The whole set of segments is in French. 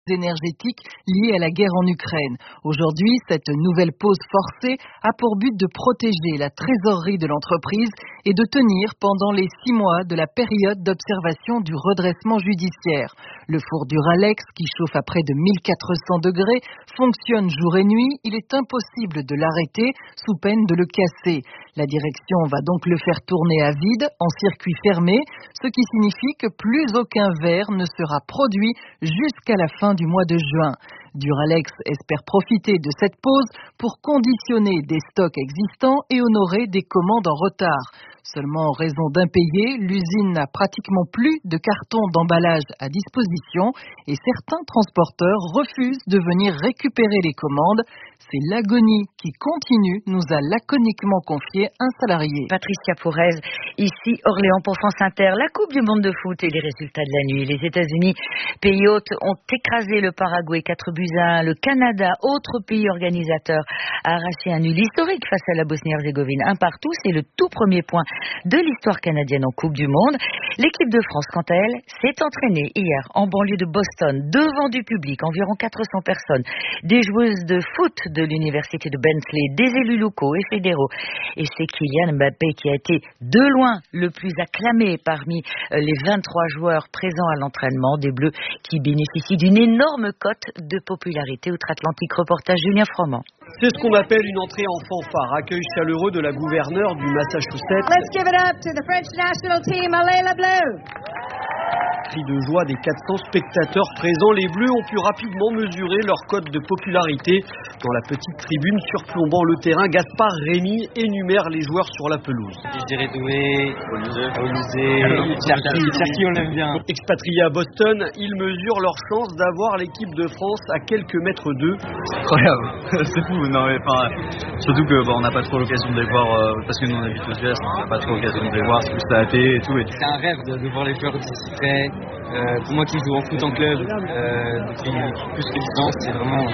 énergétiques liées à la guerre en Ukraine. Aujourd'hui, cette nouvelle pause forcée a pour but de protéger la trésorerie de l'entreprise et de tenir pendant les 6 mois de la période d'observation du redressement judiciaire. Le four Duralex, qui chauffe à près de 1400 degrés, fonctionne jour et nuit. Il est impossible de l'arrêter sous peine de le casser. La direction va donc le faire tourner à vide, en circuit fermé, ce qui signifie que plus aucun verre ne sera produit jusqu'à la fin du mois de juin. Duralex espère profiter de cette pause pour conditionner des stocks existants et honorer des commandes en retard. Seulement en raison d'impayés, l'usine n'a pratiquement plus de cartons d'emballage à disposition et certains transporteurs refusent de venir récupérer les commandes. C'est l'agonie qui continue, nous a laconiquement confié un salarié. Patricia Pourez, ici Orléans pour France Inter. La Coupe du monde de foot et les résultats de la nuit. Les États-Unis, pays hôte, ont écrasé le Paraguay 4-1. Le Canada, autre pays organisateur, a arraché un nul historique face à la Bosnie-Herzégovine. 1-1, c'est le tout premier point de l'histoire canadienne en Coupe du monde. L'équipe de France, quant à elle, s'est entraînée hier en banlieue de Boston, devant du public, environ 400 personnes, des joueuses de foot de l'université de Bentley, des élus locaux et fédéraux. Et c'est Kylian Mbappé qui a été de loin le plus acclamé parmi les 23 joueurs présents à l'entraînement des Bleus qui bénéficient d'une énorme cote de popularité. Outre-Atlantique, reportage Julien Froment. C'est ce qu'on appelle une entrée en fanfare, accueil chaleureux de la gouverneure du Massachusetts. Let's give it up to the French national team, allez la bleue! Cri de joie des 400 spectateurs présents, les Bleus ont pu rapidement mesurer leur cote de popularité. Dans la petite tribune surplombant le terrain, Gaspard Rémy énumère les joueurs sur la pelouse. Je dirais Doué, Olysée, Cherki, on l'aime bien. Expatriés à Boston, ils mesurent leur chance d'avoir l'équipe de France à quelques mètres d'eux. C'est incroyable, c'est fou. Non, mais, surtout qu'on n'a pas trop l'occasion de les voir, parce que nous on habite aux US, on n'a pas trop l'occasion de les voir, c'est plus à la télé et tout. C'est un rêve de voir les joueurs aussi près. Pour moi qui joue en foot en club depuis plus que 10 ans,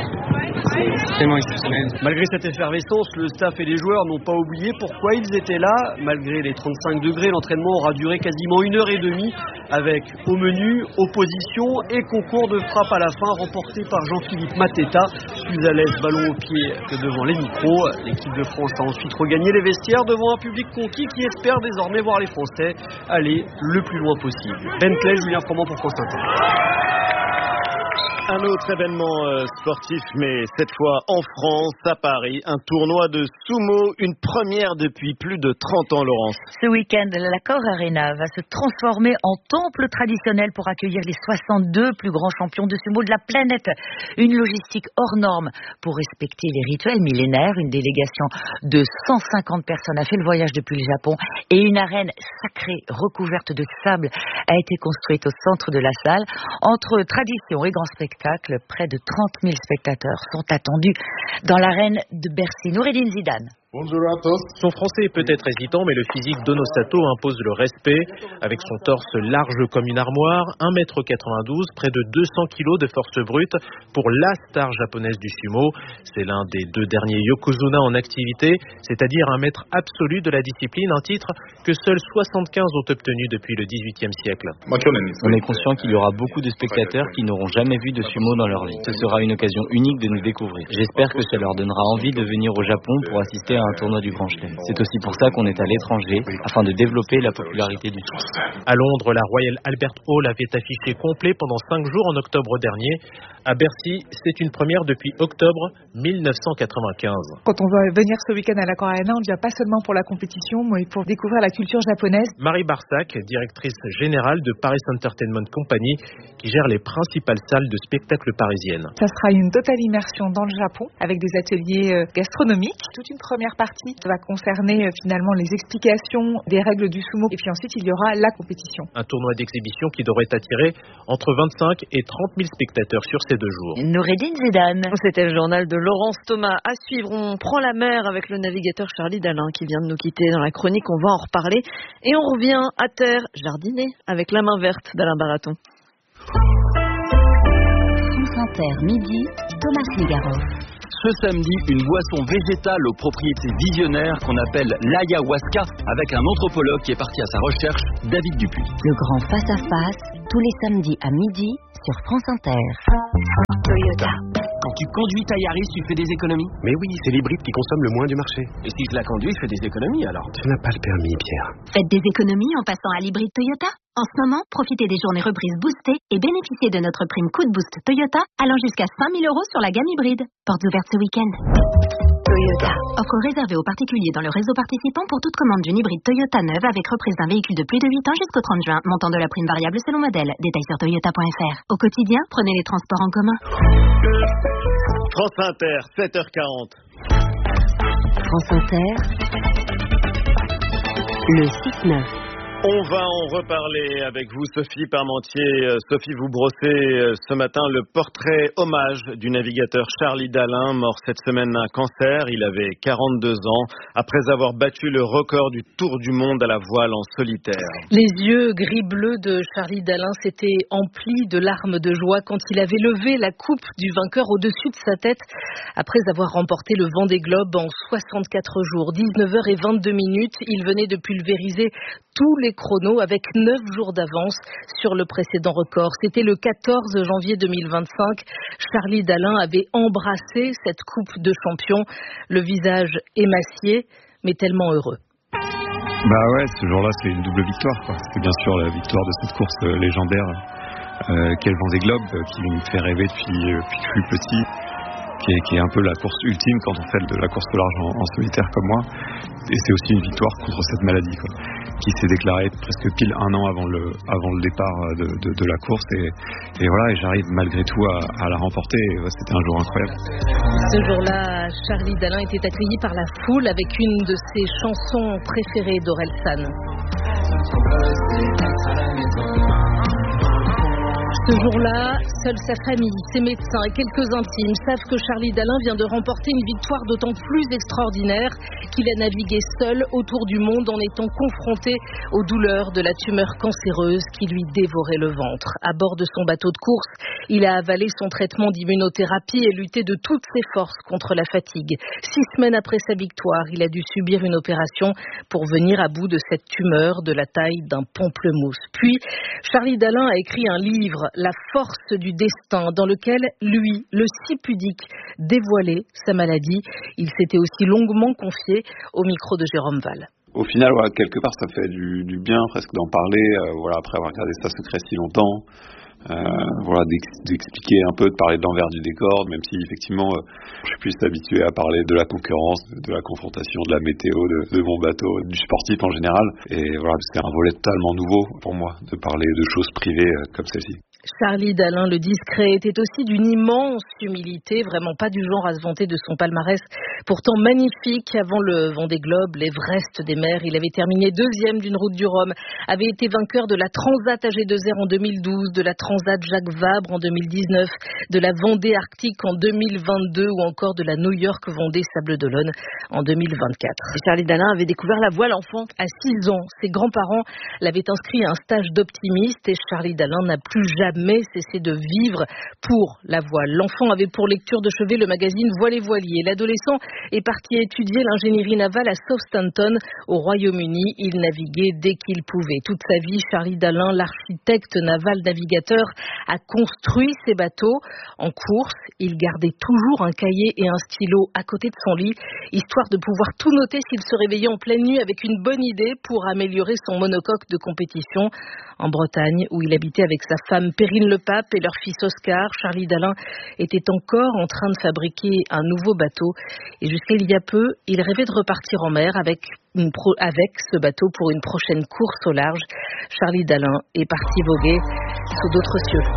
c'est tellement exceptionnel. Malgré cette effervescence, le staff et les joueurs n'ont pas oublié pourquoi ils étaient là. Malgré les 35 degrés, l'entraînement aura duré quasiment 1h30 avec au menu, opposition et concours de frappe à la fin remporté par Jean-Philippe Mateta. Plus à l'aise ballon au pied que devant les micros. L'équipe de France a ensuite regagné les vestiaires devant un public conquis qui espère désormais voir les Français aller le plus loin possible. Bentley, Julien Froment pour France Inter. Un autre événement sportif, mais cette fois en France, à Paris, un tournoi de sumo, une première depuis plus de 30 ans, Laurence. Ce week-end, l'Accor Arena va se transformer en temple traditionnel pour accueillir les 62 plus grands champions de sumo de la planète. Une logistique hors norme pour respecter les rituels millénaires. Une délégation de 150 personnes a fait le voyage depuis le Japon et une arène sacrée recouverte de sable a été construite au centre de la salle. Entre tradition et grand spectacle, près de 30 000 spectateurs sont attendus dans l'arène de Bercy. Noureddine Zidane. Bonjour à tous. Son français est peut-être hésitant, mais le physique d'Onosato impose le respect. Avec son torse large comme une armoire, 1m92, près de 200 kg de force brute pour la star japonaise du sumo. C'est l'un des 2 derniers yokozuna en activité, c'est-à-dire un maître absolu de la discipline, un titre que seuls 75 ont obtenu depuis le XVIIIe siècle. On est conscient qu'il y aura beaucoup de spectateurs qui n'auront jamais vu de sumo dans leur vie. Ce sera une occasion unique de nous découvrir. J'espère que ça leur donnera envie de venir au Japon pour assister à un tournoi du Grand Chelem. C'est aussi pour ça qu'on est à l'étranger, afin de développer la popularité du sport. À Londres, la Royal Albert Hall avait affiché complet pendant 5 jours en octobre dernier. À Bercy, c'est une première depuis octobre 1995. Quand on va venir ce week-end à l'Accor Arena, on ne vient pas seulement pour la compétition, mais pour découvrir la culture japonaise. Marie Barsac, directrice générale de Paris Entertainment Company, qui gère les principales salles de spectacle parisiennes. Ça sera une totale immersion dans le Japon, avec des ateliers gastronomiques. Toute une première partie va concerner finalement les explications des règles du sumo. Et puis ensuite, il y aura la compétition. Un tournoi d'exhibition qui devrait attirer entre 25 et 30 000 spectateurs sur ces 2 jours. Noureddine Zidane. C'était le journal de Laurence Thomas. À suivre, on prend la mer avec le navigateur Charlie Dalin qui vient de nous quitter dans la chronique. On va en reparler. Et on revient à terre jardiner avec la main verte d'Alain Baraton. France Inter, midi, Thomas Négarov. Ce samedi, une boisson végétale aux propriétés visionnaires qu'on appelle l'ayahuasca avec un anthropologue qui est parti à sa recherche, David Dupuis. Le grand face-à-face tous les samedis à midi sur France Inter. Toyota. Quand tu conduis ta Yaris, tu fais des économies? Mais oui, c'est l'hybride qui consomme le moins du marché. Et si je la conduis, je fais des économies alors? Tu n'as pas le permis, Pierre. Faites des économies en passant à l'hybride Toyota. En ce moment, profitez des journées reprises boostées et bénéficiez de notre prime coup de boost Toyota allant jusqu'à 5 000 € sur la gamme hybride. Portes ouvertes ce week-end. Toyota. Offre réservée aux particuliers dans le réseau participant pour toute commande d'une hybride Toyota neuve avec reprise d'un véhicule de plus de 8 ans jusqu'au 30 juin. Montant de la prime variable selon modèle. Détails sur toyota.fr. Au quotidien, prenez les transports en commun. France Inter, 7h40. France Inter, le 6-9. On va en reparler avec vous, Sophie Parmentier. Sophie, vous brossez ce matin le portrait hommage du navigateur Charlie Dalin, mort cette semaine d'un cancer. Il avait 42 ans, après avoir battu le record du tour du monde à la voile en solitaire. Les yeux gris-bleus de Charlie Dalin s'étaient emplis de larmes de joie quand il avait levé la coupe du vainqueur au-dessus de sa tête, après avoir remporté le Vendée Globe en 64 jours, 19h22. Il venait de pulvériser tous les chronos avec 9 jours d'avance sur le précédent record. C'était le 14 janvier 2025. Charlie Dalin avait embrassé cette coupe de champion, le visage émacié, mais tellement heureux. Bah ouais, ce jour-là, c'est une double victoire, quoi. C'est bien sûr la victoire de cette course légendaire qu'est le Vendée Globe, qui me fait rêver depuis que je suis petit. Qui est un peu la course ultime quand on fait de la course au large en solitaire comme moi. Et c'est aussi une victoire contre cette maladie, quoi, qui s'est déclarée presque pile un an avant le départ de la course. Et voilà, et j'arrive malgré tout à la remporter. Et c'était un jour incroyable. Ce jour-là, Charlie Dalin était accueilli par la foule avec une de ses chansons préférées d'Orelsan. Ce jour-là, seule sa famille, ses médecins et quelques intimes savent que Charlie Dalin vient de remporter une victoire d'autant plus extraordinaire qu'il a navigué seul autour du monde en étant confronté aux douleurs de la tumeur cancéreuse qui lui dévorait le ventre. À bord de son bateau de course, il a avalé son traitement d'immunothérapie et lutté de toutes ses forces contre la fatigue. 6 semaines après sa victoire, il a dû subir une opération pour venir à bout de cette tumeur de la taille d'un pamplemousse. Puis, Charlie Dalin a écrit un livre, La force du destin, dans lequel lui, le si pudique, dévoilait sa maladie. Il s'était aussi longuement confié au micro de Jérôme Val. Au final, voilà, quelque part, ça fait du bien presque d'en parler, après avoir gardé ça secret si longtemps. D'expliquer un peu, de parler de l'envers du décor, même si effectivement je suis plus habitué à parler de la concurrence, de la confrontation, de la météo, de mon bateau, du sportif en général. Et voilà, c'est un volet totalement nouveau pour moi de parler de choses privées comme celle-ci. Charlie Dalin, le discret, était aussi d'une immense humilité, vraiment pas du genre à se vanter de son palmarès, pourtant magnifique. Avant le Vendée Globe, l'Everest des mers, il avait terminé 2e d'une route du Rhum, avait été vainqueur de la Transat AG2R en 2012, de la Transat Jacques Vabre en 2019, de la Vendée Arctique en 2022 ou encore de la New York Vendée Sable d'Olonne en 2024. Et Charlie Dalin avait découvert la voile enfant. À 6 ans, ses grands-parents l'avaient inscrit à un stage d'optimiste et Charlie Dalin n'a plus jamais cessé de vivre pour la voile. L'enfant avait pour lecture de chevet le magazine Voile et Voilier. L'adolescent est parti étudier l'ingénierie navale à Southampton, au Royaume-Uni. Il naviguait dès qu'il pouvait. Toute sa vie, Charlie Dalin, l'architecte naval navigateur, a construit ses bateaux. En course, il gardait toujours un cahier et un stylo à côté de son lit, histoire de pouvoir tout noter s'il se réveillait en pleine nuit avec une bonne idée pour améliorer son monocoque de compétition. En Bretagne, où il habitait avec sa femme Perrine Lepape et leur fils Oscar, Charlie Dalin était encore en train de fabriquer un nouveau bateau. Et jusqu'à il y a peu, il rêvait de repartir en mer avec ce bateau pour une prochaine course au large. Charlie Dalin est parti voguer sous d'autres cieux.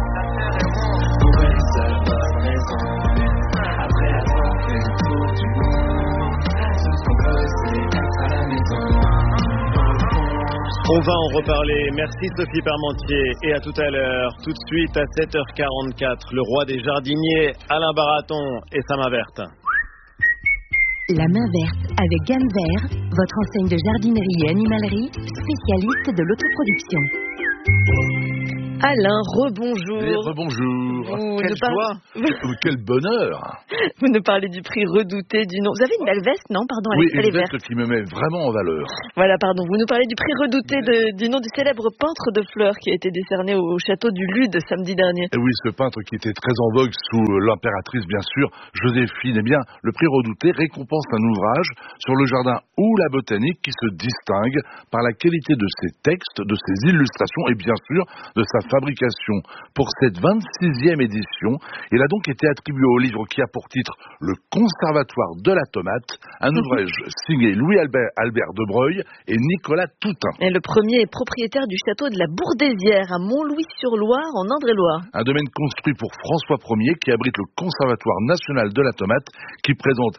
On va en reparler. Merci Sophie Parmentier. Et à tout à l'heure, tout de suite à 7h44, le roi des jardiniers, Alain Baraton et sa main verte. La main verte avec Gamme Vert, votre enseigne de jardinerie et animalerie, spécialiste de l'autoproduction. Alain, rebonjour. Oui, rebonjour. Quelle joie, quel bonheur. Vous nous parlez du prix redouté du nom. Vous avez une belle veste, non? Pardon, oui, elle est une veste qui me met vraiment en valeur. Voilà, pardon. Vous nous parlez du prix redouté du nom du célèbre peintre de fleurs qui a été décerné au château du Lude samedi dernier. Et oui, ce peintre qui était très en vogue sous l'impératrice, bien sûr, Joséphine. Eh bien, le prix redouté récompense un ouvrage sur le jardin ou la botanique qui se distingue par la qualité de ses textes, de ses illustrations et bien sûr de sa fabrication. Pour cette 26e édition, il a donc été attribué au livre qui a pour titre Le Conservatoire de la tomate, un ouvrage signé Louis-Albert de Broglie et Nicolas Toutain. Et le premier est propriétaire du château de la Bourdésière à Montlouis-sur-Loire en Indre-et-Loire. Un domaine construit pour François Ier qui abrite le Conservatoire national de la tomate qui présente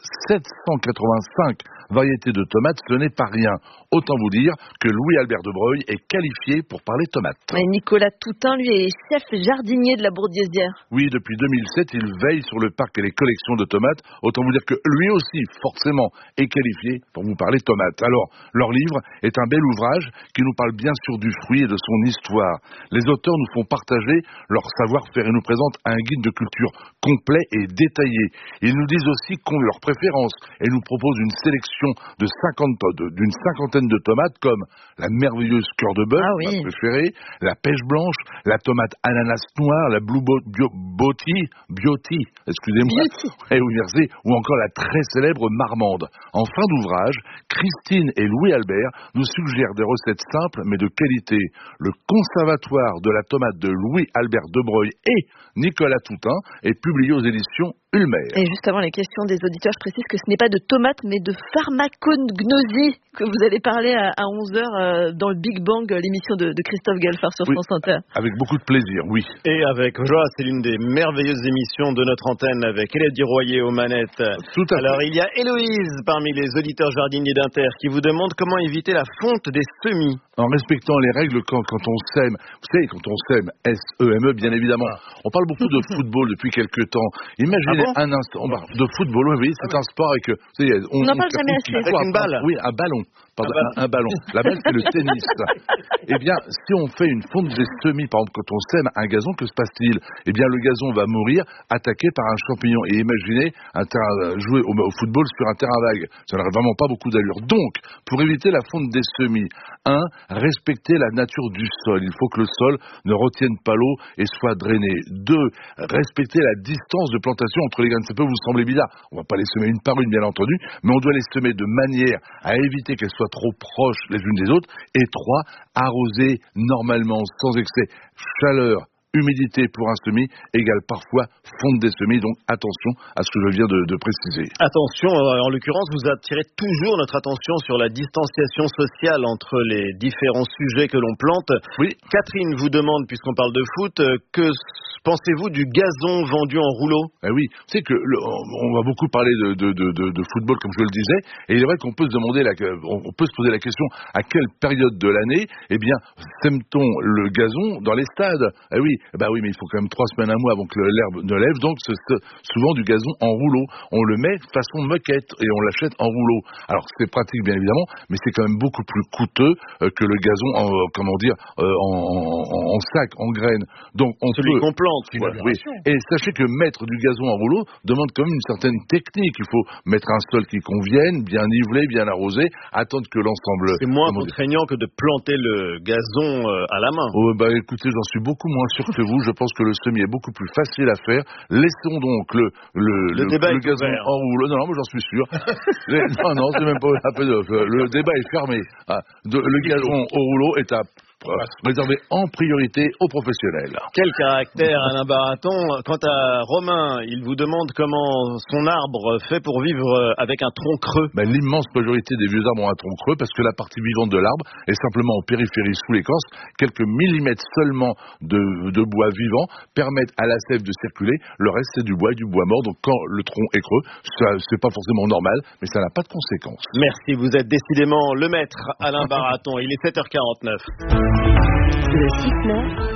785 variétés de tomates, ce n'est pas rien. Autant vous dire que Louis-Albert de Broglie est qualifié pour parler tomates. Et Nicolas Toutain, lui, est chef jardinier de la Bourdésière. Oui, depuis 2007, il veille sur le parc et les collections de tomates. Autant vous dire que lui aussi, forcément, est qualifié pour vous parler tomates. Alors, leur livre est un bel ouvrage qui nous parle bien sûr du fruit et de son histoire. Les auteurs nous font partager leur savoir-faire et nous présentent un guide de culture complet et détaillé. Ils nous disent aussi qu'ont leurs préférences et nous proposent une sélection d'une cinquantaine de tomates comme la merveilleuse cœur de bœuf, ma préférée, la pêche blanche, la tomate ananas noire, la blue beauty, excusez-moi, oui, merci, ou encore la très célèbre marmande. En fin d'ouvrage, Christine et Louis-Albert nous suggèrent des recettes simples mais de qualité. Le Conservatoire de la tomate de Louis-Albert de Broglie et Nicolas Toutain est publié aux éditions Ulmer. Et juste avant les questions des auditeurs, je précise que ce n'est pas de tomates mais de pharmacognosie que vous allez parler à 11h dans le Big Bang, l'émission de Christophe Galfard sur France Inter. Avec beaucoup de plaisir, oui. Et avec joie, c'est l'une des merveilleuses émissions de notre antenne avec Élodie Royer aux manettes. Tout à fait. Alors il y a Héloïse parmi les auditeurs jardiniers d'Inter qui vous demande comment éviter la fonte des semis. En respectant les règles quand on sème. Vous savez, quand on sème, S-E-M-E, bien évidemment. On parle beaucoup de football depuis quelques temps. Imaginez un instant, de football, oui, c'est un sport avec... On n'en parle jamais assez. Avec une balle. Oui, un ballon. Pardon, un ballon. La balle, c'est le tennis. Eh bien, si on fait une fonte des semis, par exemple, quand on sème un gazon, que se passe-t-il? Eh bien, le gazon va mourir attaqué par un champignon. Et imaginez jouer au football sur un terrain vague. Ça n'aurait vraiment pas beaucoup d'allure. Donc, pour éviter la fonte des semis, 1. Respecter la nature du sol. Il faut que le sol ne retienne pas l'eau et soit drainé. 2. Respecter la distance de plantation entre les graines. Ça peut vous sembler bizarre. On ne va pas les semer une par une, bien entendu, mais on doit les semer de manière à éviter qu'elles soient trop proches les unes des autres. Et 3. Arroser normalement, sans excès. Chaleur, humidité pour un semis égale parfois fonte des semis, donc attention à ce que je viens de préciser. Attention, en l'occurrence, vous attirez toujours notre attention sur la distanciation sociale entre les différents sujets que l'on plante. Oui. Catherine vous demande, puisqu'on parle de foot, que pensez-vous du gazon vendu en rouleau? Oui, vous savez que on va beaucoup parler de football, comme je le disais, et il est vrai qu'on peut se demander, on peut se poser la question à quelle période de l'année, eh bien, sème-t-on le gazon dans les stades? Oui, mais il faut quand même 3 semaines, un mois avant que l'herbe ne lève, donc c'est souvent du gazon en rouleau. On le met façon moquette et on l'achète en rouleau. Alors c'est pratique bien évidemment, mais c'est quand même beaucoup plus coûteux que le gazon en sac, en graines. Donc celui qu'on plante. Oui. Et sachez que mettre du gazon en rouleau demande quand même une certaine technique. Il faut mettre un sol qui convienne, bien nivelé, bien arrosé, attendre que l'ensemble... C'est moins contraignant que de planter le gazon à la main. Écoutez, j'en suis beaucoup moins sûr que vous. Je pense que le semis est beaucoup plus facile à faire. Laissons donc le gazon en rouleau. Non, moi j'en suis sûr. Non, c'est même pas un peu le débat est fermé. Le gazon au rouleau est à réservé en priorité aux professionnels. Quel caractère, Alain Baraton. Quant à Romain, il vous demande comment son arbre fait pour vivre avec un tronc creux. L'immense majorité des vieux arbres ont un tronc creux parce que la partie vivante de l'arbre est simplement en périphérie sous l'écorce. Quelques millimètres seulement de bois vivant permettent à la sève de circuler. Le reste, c'est du bois mort. Donc quand le tronc est creux, c'est pas forcément normal, mais ça n'a pas de conséquences. Merci, vous êtes décidément le maître, Alain Baraton. Il est 7h49. Le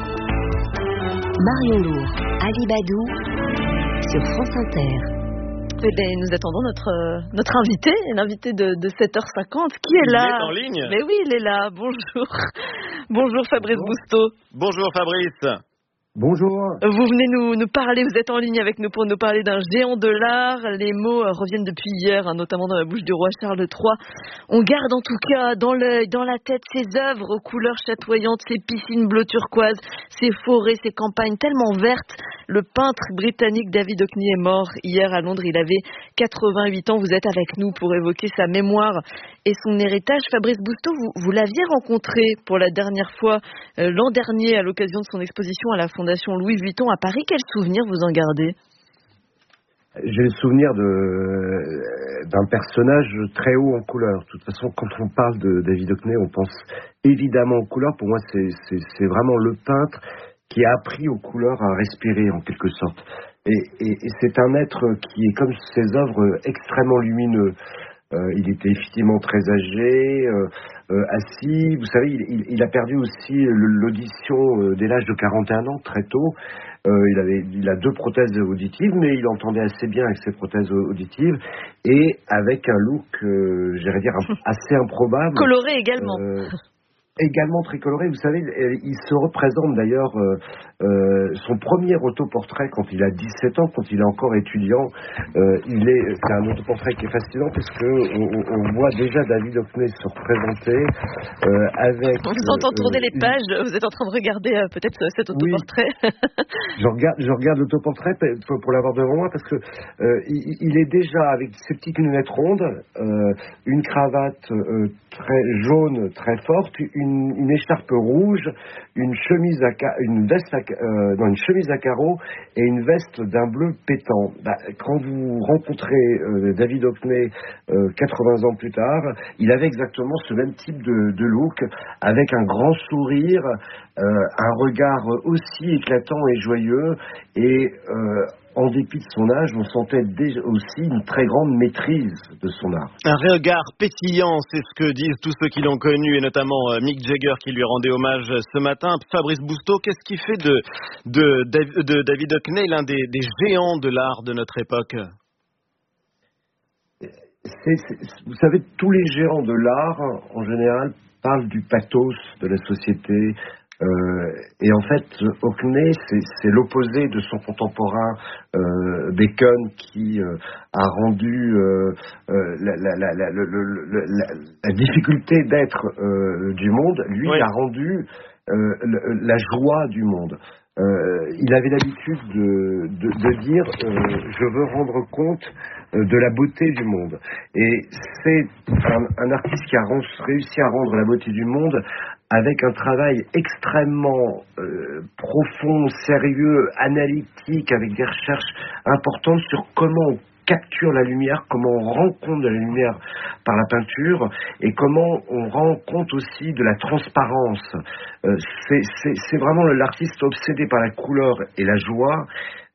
6-9, Marion Lourd, Ali Badou, sur France Inter. Et nous attendons notre invité, l'invité de 7h50. Qui est là? Il est en ligne. Mais oui, il est là. Bonjour. Bonjour Fabrice Bousteau. Bonjour Fabrice. Bonjour. Vous venez nous parler, vous êtes en ligne avec nous pour nous parler d'un géant de l'art. Les mots reviennent depuis hier, notamment dans la bouche du roi Charles III. On garde en tout cas dans l'œil, dans la tête ses œuvres aux couleurs chatoyantes, ses piscines bleu turquoise, ses forêts, ses campagnes tellement vertes. Le peintre britannique David Hockney est mort hier à Londres. Il avait 88 ans. Vous êtes avec nous pour évoquer sa mémoire et son héritage. Fabrice Bousteau, vous l'aviez rencontré pour la dernière fois l'an dernier à l'occasion de son exposition à la Fondation Louis Vuitton à Paris. Quel souvenir vous en gardez? J'ai le souvenir d'un personnage très haut en couleur. De toute façon, quand on parle de David Hockney, on pense évidemment aux couleurs. Pour moi, c'est vraiment le peintre qui a appris aux couleurs à respirer en quelque sorte. Et c'est un être qui est comme ses œuvres extrêmement lumineux. Il était effectivement très âgé, assis. Vous savez, il a perdu aussi l'audition dès l'âge de 41 ans, très tôt. Il a 2 prothèses auditives, mais il entendait assez bien avec ses prothèses auditives et avec un look, j'allais dire, assez improbable. Coloré également. Également très coloré, vous savez, il se représente d'ailleurs son premier autoportrait quand il a 17 ans, quand il est encore étudiant. C'est un autoportrait qui est fascinant parce que on voit déjà David Hockney se représenter avec. On vous entend tourner les pages. Vous êtes en train de regarder peut-être cet autoportrait. Oui. je regarde l'autoportrait pour l'avoir devant moi parce que il est déjà avec ses petites lunettes rondes, une cravate très jaune très forte, une écharpe rouge, une chemise à carreaux et une veste d'un bleu pétant. Quand vous rencontrez David Hockney 80 ans plus tard, il avait exactement ce même type de look, avec un grand sourire, un regard aussi éclatant et joyeux, et en dépit de son âge, on sentait déjà aussi une très grande maîtrise de son art. Un regard pétillant, c'est ce que disent tous ceux qui l'ont connu, et notamment Mick Jagger qui lui rendait hommage ce matin. Fabrice Bousteau, qu'est-ce qui fait de David Hockney l'un des géants de l'art de notre époque? Vous savez, tous les géants de l'art, en général, parlent du pathos de la société. Et en fait, Hockney, c'est l'opposé de son contemporain Bacon, qui a rendu la difficulté d'être du monde. Lui, il a rendu la joie du monde. Il avait l'habitude de dire je veux rendre compte de la beauté du monde. Et c'est un artiste qui a réussi à rendre la beauté du monde avec un travail extrêmement profond, sérieux, analytique, avec des recherches importantes sur comment on capture la lumière, comment on rend compte de la lumière par la peinture et comment on rend compte aussi de la transparence. C'est vraiment l'artiste obsédé par la couleur et la joie.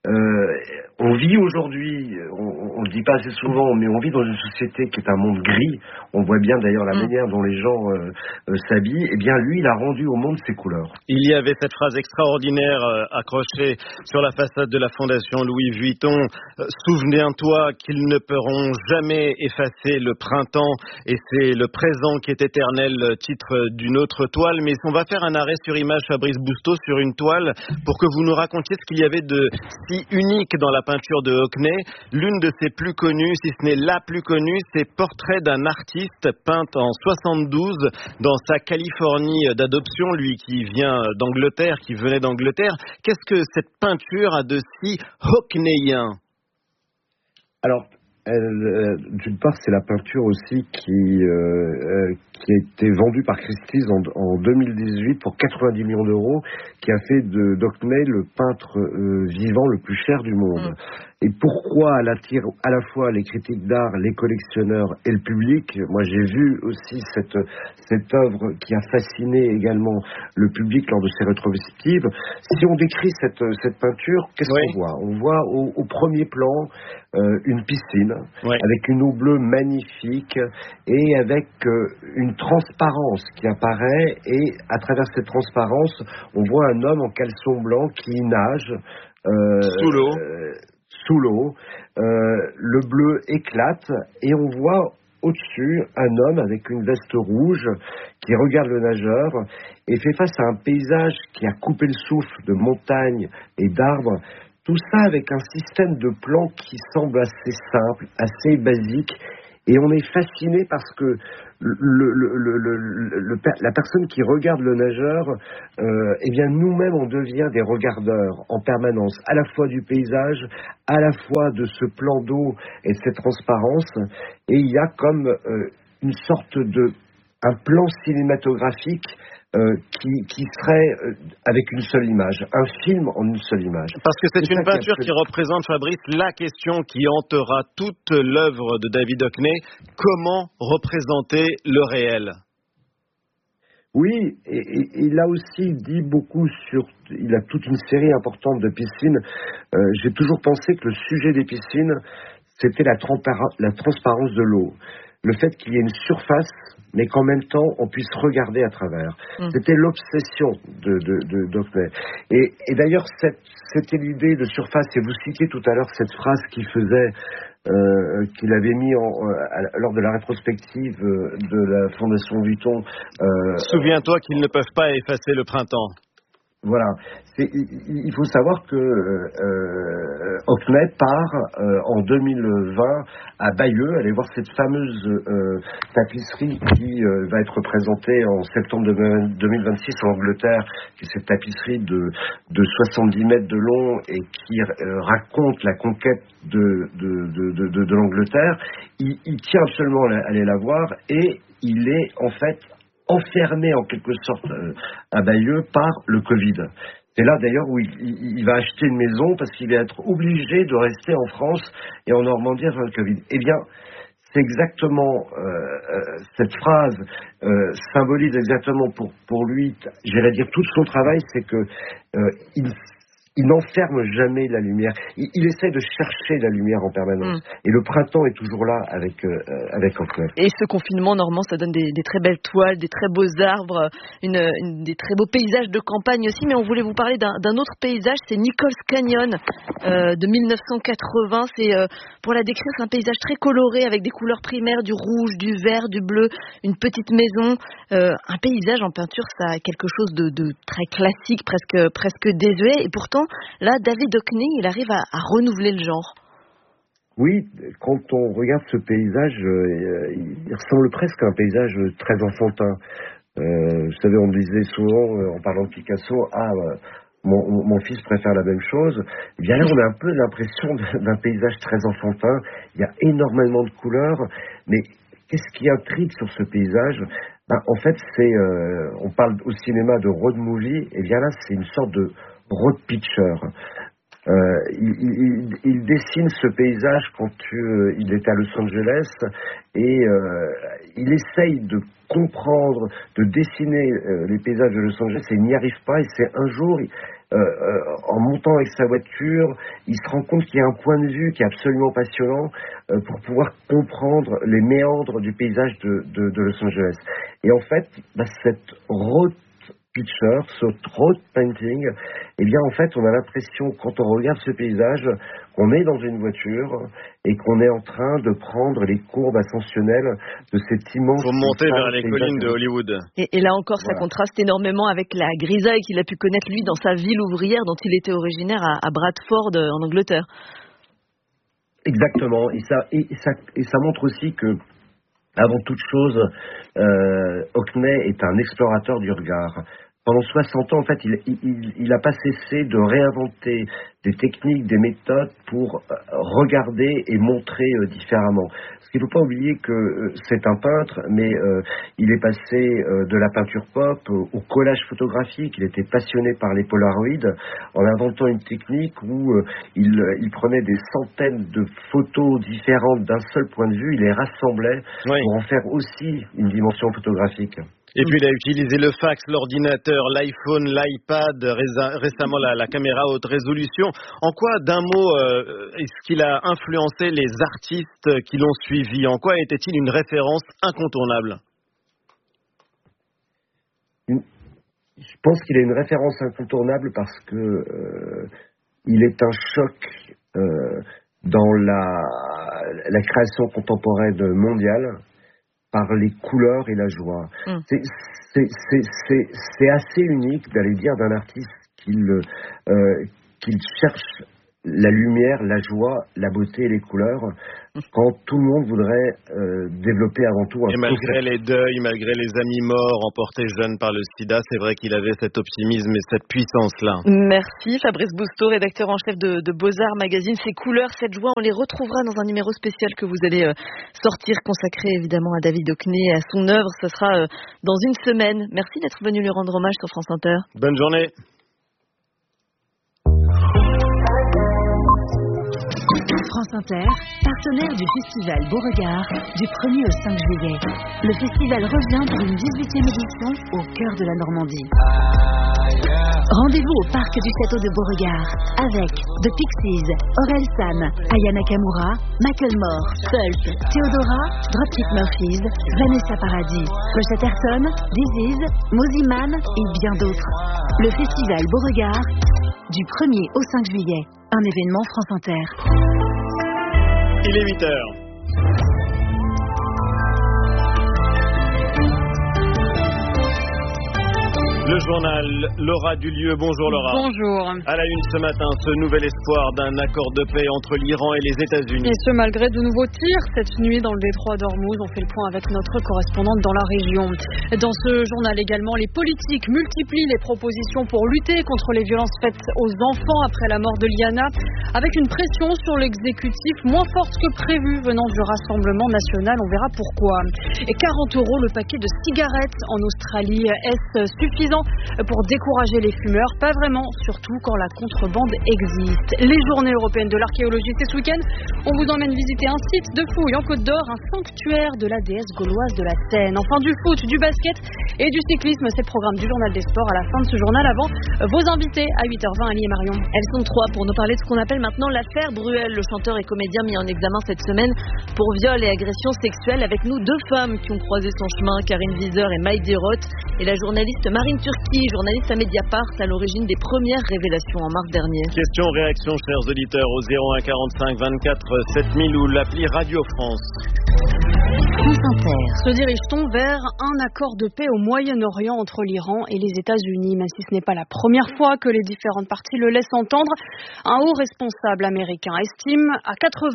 On vit aujourd'hui, on le dit pas assez souvent, mais on vit dans une société qui est un monde gris. On voit bien d'ailleurs la manière dont les gens s'habillent. Et bien lui, il a rendu au monde ses couleurs. Il y avait cette phrase extraordinaire accrochée sur la façade de la Fondation Louis Vuitton. Souviens-toi qu'ils ne pourront jamais effacer le printemps et c'est le présent qui est éternel, titre d'une autre toile. Mais on va faire un arrêt sur image, Fabrice Bousteau, sur une toile pour que vous nous racontiez ce qu'il y avait de si unique dans la peinture de Hockney. L'une de ses plus connues, si ce n'est la plus connue, c'est Portrait d'un artiste, peinte en 72 dans sa Californie d'adoption, lui qui vient d'Angleterre, qui venait d'Angleterre. Qu'est-ce que cette peinture a de si Hockneyien? Alors, d'une part, c'est la peinture aussi qui a été vendue par Christie's en 2018 pour 90 millions d'euros, qui a fait d'Hockney le peintre vivant le plus cher du monde. Et pourquoi elle attire à la fois les critiques d'art, les collectionneurs et le public? Moi, j'ai vu aussi cette œuvre qui a fasciné également le public lors de ses rétrospectives. Si on décrit cette peinture, qu'est-ce qu'on voit? On voit au premier plan une piscine avec une eau bleue magnifique et avec une transparence qui apparaît, et à travers cette transparence, on voit un homme en caleçon blanc qui nage sous l'eau. Le le bleu éclate et on voit au-dessus un homme avec une veste rouge qui regarde le nageur et fait face à un paysage qui a coupé le souffle de montagnes et d'arbres. Tout ça avec un système de plans qui semble assez simple, assez basique. Et on est fasciné parce que la personne qui regarde le nageur, eh bien nous-mêmes on devient des regardeurs en permanence, à la fois du paysage, à la fois de ce plan d'eau et de cette transparence. Et il y a comme une sorte un plan cinématographique qui serait avec une seule image, un film en une seule image. Parce que c'est une peinture qui représente, Fabrice, la question qui hantera toute l'œuvre de David Hockney, comment représenter le réel? Oui, et là aussi il dit beaucoup il a toute une série importante de piscines. J'ai toujours pensé que le sujet des piscines, c'était la transparence de l'eau. Le fait qu'il y ait une surface, mais qu'en même temps, on puisse regarder à travers. C'était l'obsession d'Hockney. Et d'ailleurs, c'était l'idée de surface, et vous citiez tout à l'heure cette phrase qu'il avait mis lors de la rétrospective de la Fondation Vuitton. Souviens-toi qu'ils ne peuvent pas effacer le printemps. Voilà. Il faut savoir que Hockney part en 2020 à Bayeux, aller voir cette fameuse tapisserie qui va être présentée en septembre 2026 en Angleterre, qui est cette tapisserie de 70 mètres de long et qui raconte la conquête de l'Angleterre. Il tient absolument à aller la voir et il est en fait enfermé en quelque sorte à Bayeux par le Covid. C'est là d'ailleurs où il va acheter une maison parce qu'il va être obligé de rester en France et en Normandie avant le Covid. Eh bien, c'est exactement cette phrase symbolise exactement pour lui, j'irais dire tout son travail, c'est que il n'enferme jamais la lumière. Il essaie de chercher la lumière en permanence. Et le printemps est toujours là avec Hockney. Et ce confinement, Normand, ça donne des très belles toiles, des très beaux arbres, des très beaux paysages de campagne aussi. Mais on voulait vous parler d'un autre paysage, c'est Nichols Canyon de 1980. C'est, pour la décrire, c'est un paysage très coloré avec des couleurs primaires, du rouge, du vert, du bleu, une petite maison. Un paysage en peinture, ça a quelque chose de très classique, presque désuet. Et pourtant, là, David Hockney, il arrive à renouveler le genre. Oui, quand on regarde ce paysage, il ressemble presque à un paysage très enfantin. Vous savez, on me disait souvent, en parlant de Picasso, mon fils préfère la même chose. Eh bien là, on a un peu l'impression d'un paysage très enfantin. Il y a énormément de couleurs, mais qu'est-ce qui intrigue sur ce paysage ? En fait, on parle au cinéma de road movie, et bien là, c'est une sorte de road picture. Il dessine ce paysage quand il est à Los Angeles et il essaye de comprendre, de dessiner les paysages de Los Angeles et il n'y arrive pas. Et c'est un jour, en montant avec sa voiture, il se rend compte qu'il y a un point de vue qui est absolument passionnant pour pouvoir comprendre les méandres du paysage de Los Angeles. Et en fait, cette road picture, ce road painting, eh bien en fait on a l'impression quand on regarde ce paysage qu'on est dans une voiture et qu'on est en train de prendre les courbes ascensionnelles de cet immense... Pour monter vers les collines de Hollywood. Et là encore, ça contraste énormément avec la grisaille qu'il a pu connaître lui dans sa ville ouvrière dont il était originaire à Bradford en Angleterre. Exactement, et ça montre aussi que avant toute chose, Hockney est un explorateur du regard. Pendant 60 ans, en fait, il n'a pas cessé de réinventer des techniques, des méthodes pour regarder et montrer différemment. Parce qu'il ne faut pas oublier que c'est un peintre, mais il est passé de la peinture pop au collage photographique. Il était passionné par les polaroïdes en inventant une technique où il prenait des centaines de photos différentes d'un seul point de vue, il les rassemblait pour en faire aussi une dimension photographique. Et puis il a utilisé le fax, l'ordinateur, l'iPhone, l'iPad, récemment la caméra haute résolution. En quoi, d'un mot, est-ce qu'il a influencé les artistes qui l'ont suivi ? En quoi était-il une référence incontournable ? Je pense qu'il est une référence incontournable parce que il est un choc dans la création contemporaine mondiale par les couleurs et la joie. C'est assez unique d'aller dire d'un artiste qu'il cherche la lumière, la joie, la beauté et les couleurs, quand tout le monde voudrait développer avant tout un... Et malgré les deuils, malgré les amis morts emportés jeunes par le sida, c'est vrai qu'il avait cet optimisme et cette puissance-là. Merci Fabrice Bousteau, rédacteur en chef de Beaux-Arts Magazine. Ces couleurs, cette joie, on les retrouvera dans un numéro spécial que vous allez sortir, consacré évidemment à David Hockney et à son œuvre. Ce sera dans une semaine. Merci d'être venu lui rendre hommage sur France Inter. Bonne journée. France Inter, partenaire du festival Beauregard du 1er au 5 juillet. Le festival revient pour une 18e édition au cœur de la Normandie. Rendez-vous au parc du château de Beauregard avec The Pixies, Orelsan, Aya Nakamura, Macklemore, Pulp, Theodora, Dropkick Murphys, Vanessa Paradis, Rochette Ayrton, Disease, Mosey Man et bien d'autres. Le festival Beauregard du 1er au 5 juillet. Un événement France Inter. Il est 8h. Le journal, Laura Dulieu. Bonjour Laura. Bonjour. À la une ce matin, ce nouvel espoir d'un accord de paix entre l'Iran et les États-Unis. Et ce malgré de nouveaux tirs cette nuit dans le détroit d'Ormuz. On fait le point avec notre correspondante dans la région. Dans ce journal également, les politiques multiplient les propositions pour lutter contre les violences faites aux enfants après la mort de Liana, avec une pression sur l'exécutif moins forte que prévu venant du Rassemblement national. On verra pourquoi. Et 40 € le paquet de cigarettes en Australie. Est-ce suffisant pour décourager les fumeurs? Pas vraiment, surtout quand la contrebande existe. Les journées européennes de l'archéologie, c'est ce week-end. On vous emmène visiter un site de fouilles en Côte d'Or, un sanctuaire de la déesse gauloise de la Seine. Enfin, du foot, du basket et du cyclisme, c'est le programme du journal des sports à la fin de ce journal. Avant, vos invités à 8h20, Ali et Marion. Elles sont 3 pour nous parler de ce qu'on appelle maintenant l'affaire Bruel. Le chanteur et comédien mis en examen cette semaine pour viol et agression sexuelle. Avec nous, 2 femmes qui ont croisé son chemin, Karine Wieser et Maï Desroth, et la journaliste Marine Turki, journaliste à Mediapart, à l'origine des premières révélations en mars dernier. Questions, réactions, chers auditeurs, au 01 45 24 7000 ou l'appli Radio France. Se dirige-t-on vers un accord de paix au Moyen-Orient entre l'Iran et les États-Unis? Même si ce n'est pas la première fois que les différentes parties le laissent entendre, un haut responsable américain estime à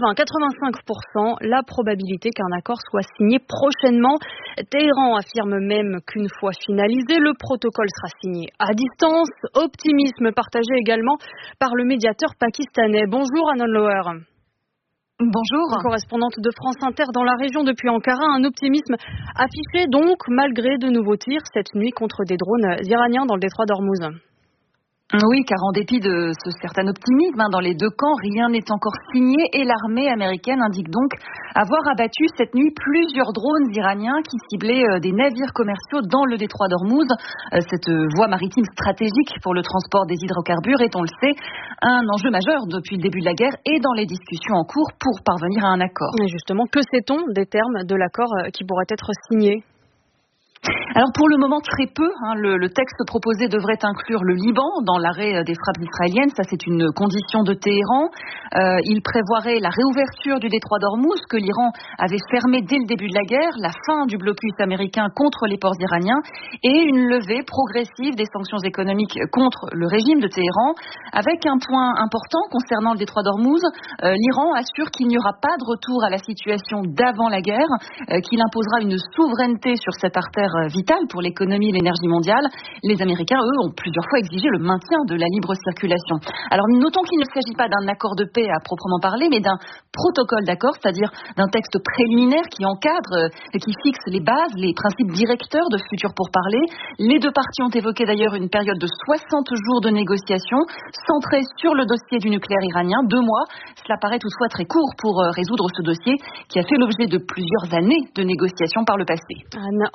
80-85% la probabilité qu'un accord soit signé prochainement. Téhéran affirme même qu'une fois finalisé, le protocole sera signé à distance. Optimisme partagé également par le médiateur pakistanais. Bonjour Anon Loher. Bonjour. Correspondante de France Inter dans la région depuis Ankara, un optimisme affiché donc malgré de nouveaux tirs cette nuit contre des drones iraniens dans le détroit d'Ormuz. Oui, car en dépit de ce certain optimisme dans les deux camps, rien n'est encore signé et l'armée américaine indique donc avoir abattu cette nuit plusieurs drones iraniens qui ciblaient des navires commerciaux dans le détroit d'Ormuz. Cette voie maritime stratégique pour le transport des hydrocarbures est, on le sait, un enjeu majeur depuis le début de la guerre et dans les discussions en cours pour parvenir à un accord. Et justement, que sait-on des termes de l'accord qui pourrait être signé ? Alors pour le moment très peu, le texte proposé devrait inclure le Liban dans l'arrêt des frappes israéliennes, ça c'est une condition de Téhéran. Il prévoirait la réouverture du détroit d'Ormuz que l'Iran avait fermé dès le début de la guerre, la fin du blocus américain contre les ports iraniens et une levée progressive des sanctions économiques contre le régime de Téhéran. Avec un point important concernant le détroit d'Ormuz, l'Iran assure qu'il n'y aura pas de retour à la situation d'avant la guerre, qu'il imposera une souveraineté sur cette artère vitale pour l'économie et l'énergie mondiale. Les Américains, eux, ont plusieurs fois exigé le maintien de la libre circulation. Alors, notons qu'il ne s'agit pas d'un accord de paix à proprement parler, mais d'un protocole d'accord, c'est-à-dire d'un texte préliminaire qui encadre, qui fixe les bases, les principes directeurs de futurs pourparlers. Les deux parties ont évoqué d'ailleurs une période de 60 jours de négociations, centrée sur le dossier du nucléaire iranien. 2 mois, cela paraît toutefois très court pour résoudre ce dossier qui a fait l'objet de plusieurs années de négociations par le passé. Anne Andloer,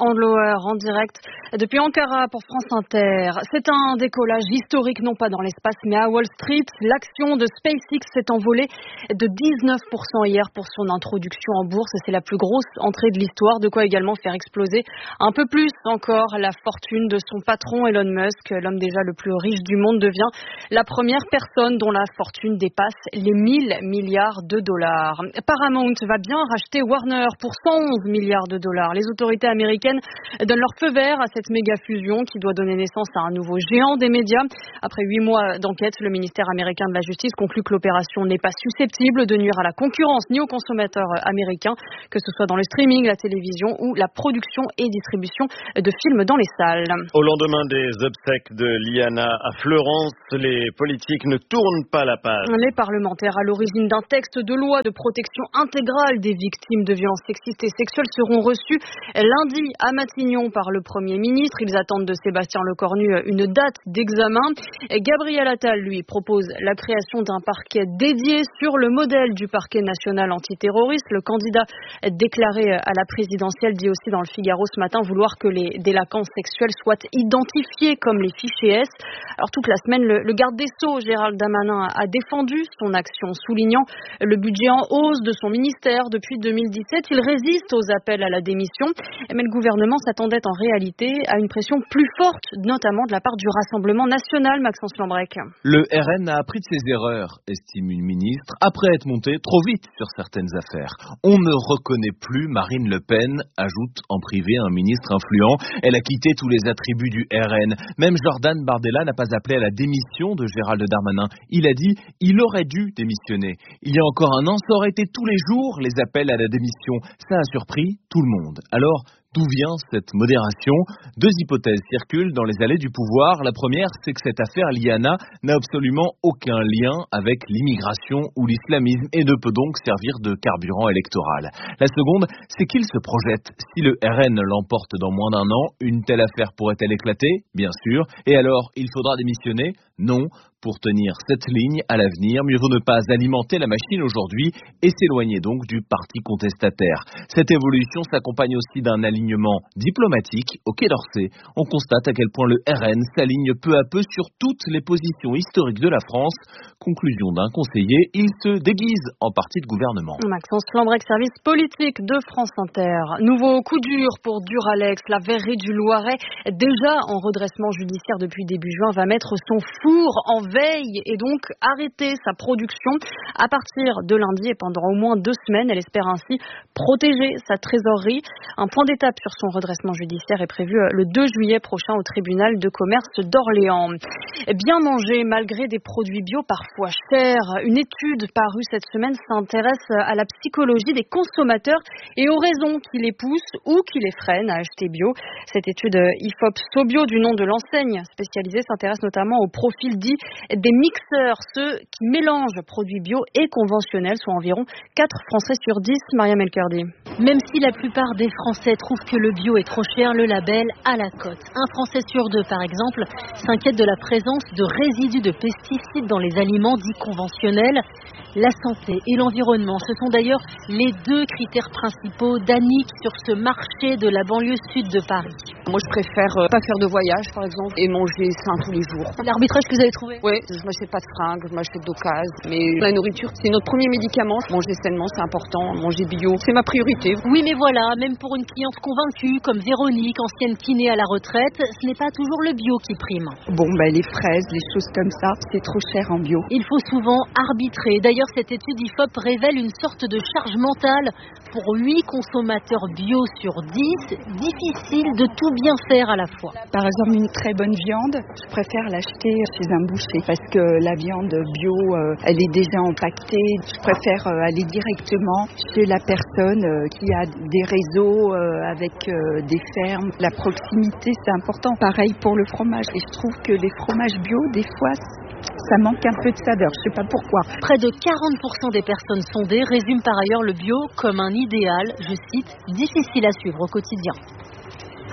heures en direct depuis Ankara pour France Inter. C'est un décollage historique, non pas dans l'espace, mais à Wall Street. L'action de SpaceX s'est envolée de 19% hier pour son introduction en bourse. C'est la plus grosse entrée de l'histoire, de quoi également faire exploser un peu plus encore la fortune de son patron Elon Musk. L'homme déjà le plus riche du monde devient la première personne dont la fortune dépasse les 1 000 milliards de dollars. Paramount va bien racheter Warner pour 111 milliards de dollars. Les autorités américaines donnent leur feu vert à cette méga fusion qui doit donner naissance à un nouveau géant des médias. Après 8 mois d'enquête, le ministère américain de la Justice conclut que l'opération n'est pas susceptible de nuire à la concurrence ni aux consommateurs américains, que ce soit dans le streaming, la télévision ou la production et distribution de films dans les salles. Au lendemain des obsèques de Liana à Fleurance, les politiques ne tournent pas la page. Les parlementaires à l'origine d'un texte de loi de protection intégrale des victimes de violences sexistes et sexuelles seront reçus lundi à Matignon par le Premier ministre. Ils attendent de Sébastien Lecornu une date d'examen. Gabriel Attal, lui, propose la création d'un parquet dédié sur le modèle du parquet national antiterroriste. Le candidat déclaré à la présidentielle dit aussi dans le Figaro ce matin vouloir que les délinquants sexuels soient identifiés comme les fichiers S. Alors toute la semaine, le garde des Sceaux, Gérald Darmanin, a défendu son action, soulignant le budget en hausse de son ministère depuis 2017. Il résiste aux appels à la démission, mais le gouvernement s'attendait en réalité à une pression plus forte, notamment de la part du Rassemblement national, Maxence Lambrec. Le RN a appris de ses erreurs, estime une ministre, après être monté trop vite sur certaines affaires. On ne reconnaît plus Marine Le Pen, ajoute en privé un ministre influent. Elle a quitté tous les attributs du RN. Même Jordan Bardella n'a pas appelé à la démission de Gérald Darmanin. Il a dit « il aurait dû démissionner ». Il y a encore un an, ça aurait été tous les jours les appels à la démission. Ça a surpris tout le monde. Alors, d'où vient cette modération? Deux hypothèses circulent dans les allées du pouvoir. La première, c'est que cette affaire Liana n'a absolument aucun lien avec l'immigration ou l'islamisme et ne peut donc servir de carburant électoral. La seconde, c'est qu'il se projette. Si le RN l'emporte dans moins d'un an, une telle affaire pourrait-elle éclater? Bien sûr. Et alors, il faudra démissionner? Non. Pour tenir cette ligne à l'avenir, mieux vaut ne pas alimenter la machine aujourd'hui et s'éloigner donc du parti contestataire. Cette évolution s'accompagne aussi d'un alignement diplomatique au Quai d'Orsay. On constate à quel point le RN s'aligne peu à peu sur toutes les positions historiques de la France. Conclusion d'un conseiller, il se déguise en parti de gouvernement. Maxence Lambrec, service politique de France Inter. Nouveau coup dur pour Duralex. La verrerie du Loiret, déjà en redressement judiciaire depuis début juin, va mettre son four en veille et donc arrêter sa production à partir de lundi et pendant au moins 2 semaines. Elle espère ainsi protéger sa trésorerie. Un point d'étape sur son redressement judiciaire est prévu le 2 juillet prochain au tribunal de commerce d'Orléans. Bien manger malgré des produits bio parfois chers. Une étude parue cette semaine s'intéresse à la psychologie des consommateurs et aux raisons qui les poussent ou qui les freinent à acheter bio. Cette étude IFOP Sobio, du nom de l'enseigne spécialisée, s'intéresse notamment au profil dit des mixeurs, ceux qui mélangent produits bio et conventionnels, soit environ 4 Français sur 10. Mariam El-Kurdi. Même si la plupart des Français trouvent que le bio est trop cher, le label a la cote. Un Français sur 2, par exemple, s'inquiète de la présence de résidus de pesticides dans les aliments dits conventionnels. La santé et l'environnement, ce sont d'ailleurs les 2 critères principaux d'Annick sur ce marché de la banlieue sud de Paris. Moi, je préfère pas faire de voyage, par exemple, et manger sain tous les jours. L'arbitrage que vous avez trouvé? Oui, je m'achète pas de fringues, je m'achète d'occasion. Mais la nourriture, c'est notre premier médicament. Manger sainement, c'est important. Manger bio, c'est ma priorité. Oui, mais voilà, même pour une cliente convaincue comme Véronique, ancienne kiné à la retraite, ce n'est pas toujours le bio qui prime. Bon, les fraises, les choses comme ça, c'est trop cher en bio. Il faut souvent arbitrer. D'ailleurs, cette étude IFOP révèle une sorte de charge mentale. Pour 8 consommateurs bio sur 10, difficile de tout bien faire à la fois. Par exemple, une très bonne viande, je préfère l'acheter chez un boucher parce que la viande bio, elle est déjà empaquetée. Je préfère aller directement chez la personne qui a des réseaux avec des fermes. La proximité, c'est important. Pareil pour le fromage. Et je trouve que les fromages bio, des fois, ça manque un peu de saveur, je ne sais pas pourquoi. Près de 40% des personnes sondées résument par ailleurs le bio comme un idéal, je cite, difficile à suivre au quotidien.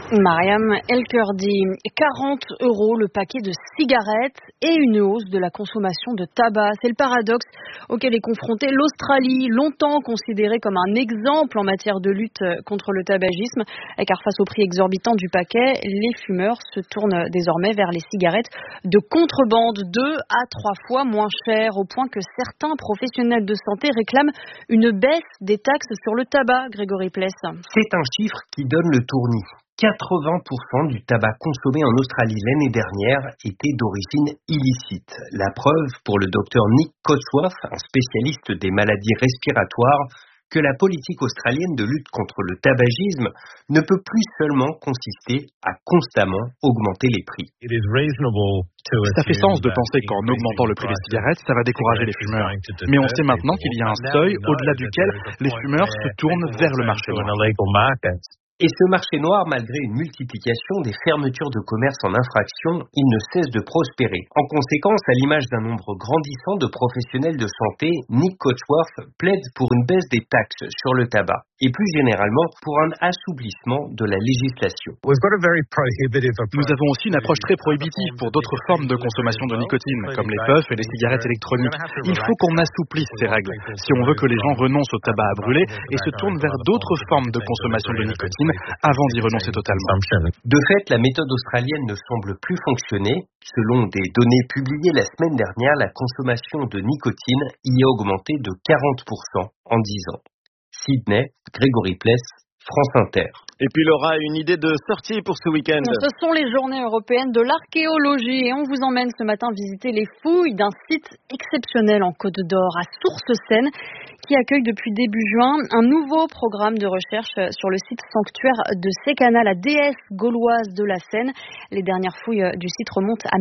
Mariam El-Kurdi, 40 € le paquet de cigarettes et une hausse de la consommation de tabac. C'est le paradoxe auquel est confrontée l'Australie, longtemps considérée comme un exemple en matière de lutte contre le tabagisme. Car face au prix exorbitant du paquet, les fumeurs se tournent désormais vers les cigarettes de contrebande, 2 à 3 fois moins chères, au point que certains professionnels de santé réclament une baisse des taxes sur le tabac. Grégory Pless. C'est un chiffre qui donne le tournis. 80% du tabac consommé en Australie l'année dernière était d'origine illicite. La preuve pour le docteur Nick Cotsworth, un spécialiste des maladies respiratoires, que la politique australienne de lutte contre le tabagisme ne peut plus seulement consister à constamment augmenter les prix. Ça fait sens de penser qu'en augmentant le prix des cigarettes, ça va décourager les fumeurs. Mais on sait maintenant qu'il y a un seuil au-delà duquel les fumeurs se tournent vers le marché noir. Et ce marché noir, malgré une multiplication des fermetures de commerce en infraction, il ne cesse de prospérer. En conséquence, à l'image d'un nombre grandissant de professionnels de santé, Nick Cotsworth plaide pour une baisse des taxes sur le tabac et plus généralement pour un assouplissement de la législation. Nous avons aussi une approche très prohibitive pour d'autres formes de consommation de nicotine, comme les puffs et les cigarettes électroniques. Il faut qu'on assouplisse ces règles si on veut que les gens renoncent au tabac à brûler et se tournent vers d'autres formes de consommation de nicotine avant d'y renoncer totalement. De fait, la méthode australienne ne semble plus fonctionner. Selon des données publiées la semaine dernière, la consommation de nicotine y a augmenté de 40% en 10 ans. Sydney, Grégory Pless, France Inter. Et puis Laura, une idée de sortie pour ce week-end. Ce sont les journées européennes de l'archéologie et on vous emmène ce matin visiter les fouilles d'un site exceptionnel en Côte d'Or, à Sources-Seine, qui accueille depuis début juin un nouveau programme de recherche sur le site sanctuaire de Sécana, la déesse gauloise de la Seine. Les dernières fouilles du site remontent à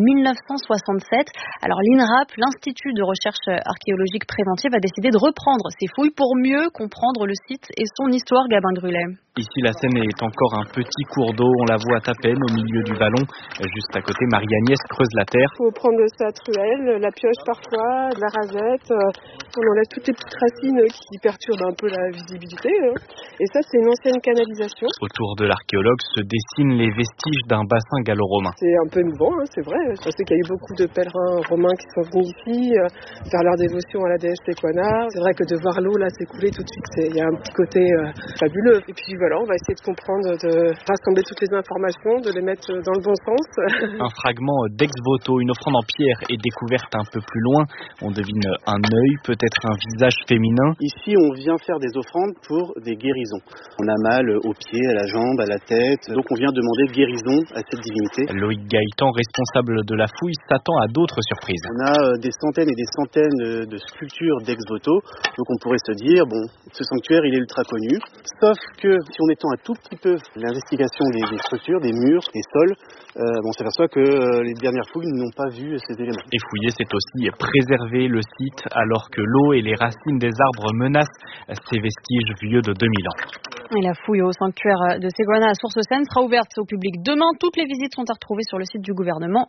1967. Alors l'INRAP, l'Institut de recherche archéologique préventive, a décidé de reprendre ces fouilles pour mieux comprendre le site et son histoire. Gabin Grulet. Ici, la Seine est encore un petit cours d'eau, on la voit à peine au milieu du vallon. Juste à côté, Marie-Agnès creuse la terre. Il faut prendre sa truelle, la pioche parfois, de la rasette. On enlève toutes les petites racines qui perturbent un peu la visibilité. Et ça, c'est une ancienne canalisation. Autour de l'archéologue se dessinent les vestiges d'un bassin gallo-romain. C'est un peu émouvant, c'est vrai. Je sais qu'il y a eu beaucoup de pèlerins romains qui sont venus ici faire leur dévotion à la déesse Séquana. C'est vrai que de voir l'eau là s'écouler tout de suite, il y a un petit côté fabuleux. Et puis voilà, on va essayer de comprendre, de rassembler toutes les informations, de les mettre dans le bon sens. Un fragment d'ex-voto, une offrande en pierre est découverte un peu plus loin. On devine un œil, peut-être un visage féminin. Ici, on vient faire des offrandes pour des guérisons. On a mal aux pieds, à la jambe, à la tête. Donc on vient demander guérison à cette divinité. Loïc Gaëtan, responsable de la fouille, s'attend à d'autres surprises. On a des centaines et des centaines de sculptures d'ex-voto. Donc on pourrait se dire, bon, ce sanctuaire, il est ultra connu. Sauf que si on étend un tout petit peu l'investigation des structures, des murs, des sols, on s'aperçoit que les dernières fouilles n'ont pas vu ces éléments. Et fouiller, c'est aussi préserver le site alors que l'eau et les racines des arbres menacent ces vestiges vieux de 2000 ans. Et la fouille au sanctuaire de Séguana à Sources-Seine sera ouverte au public demain. Toutes les visites sont à retrouver sur le site du gouvernement,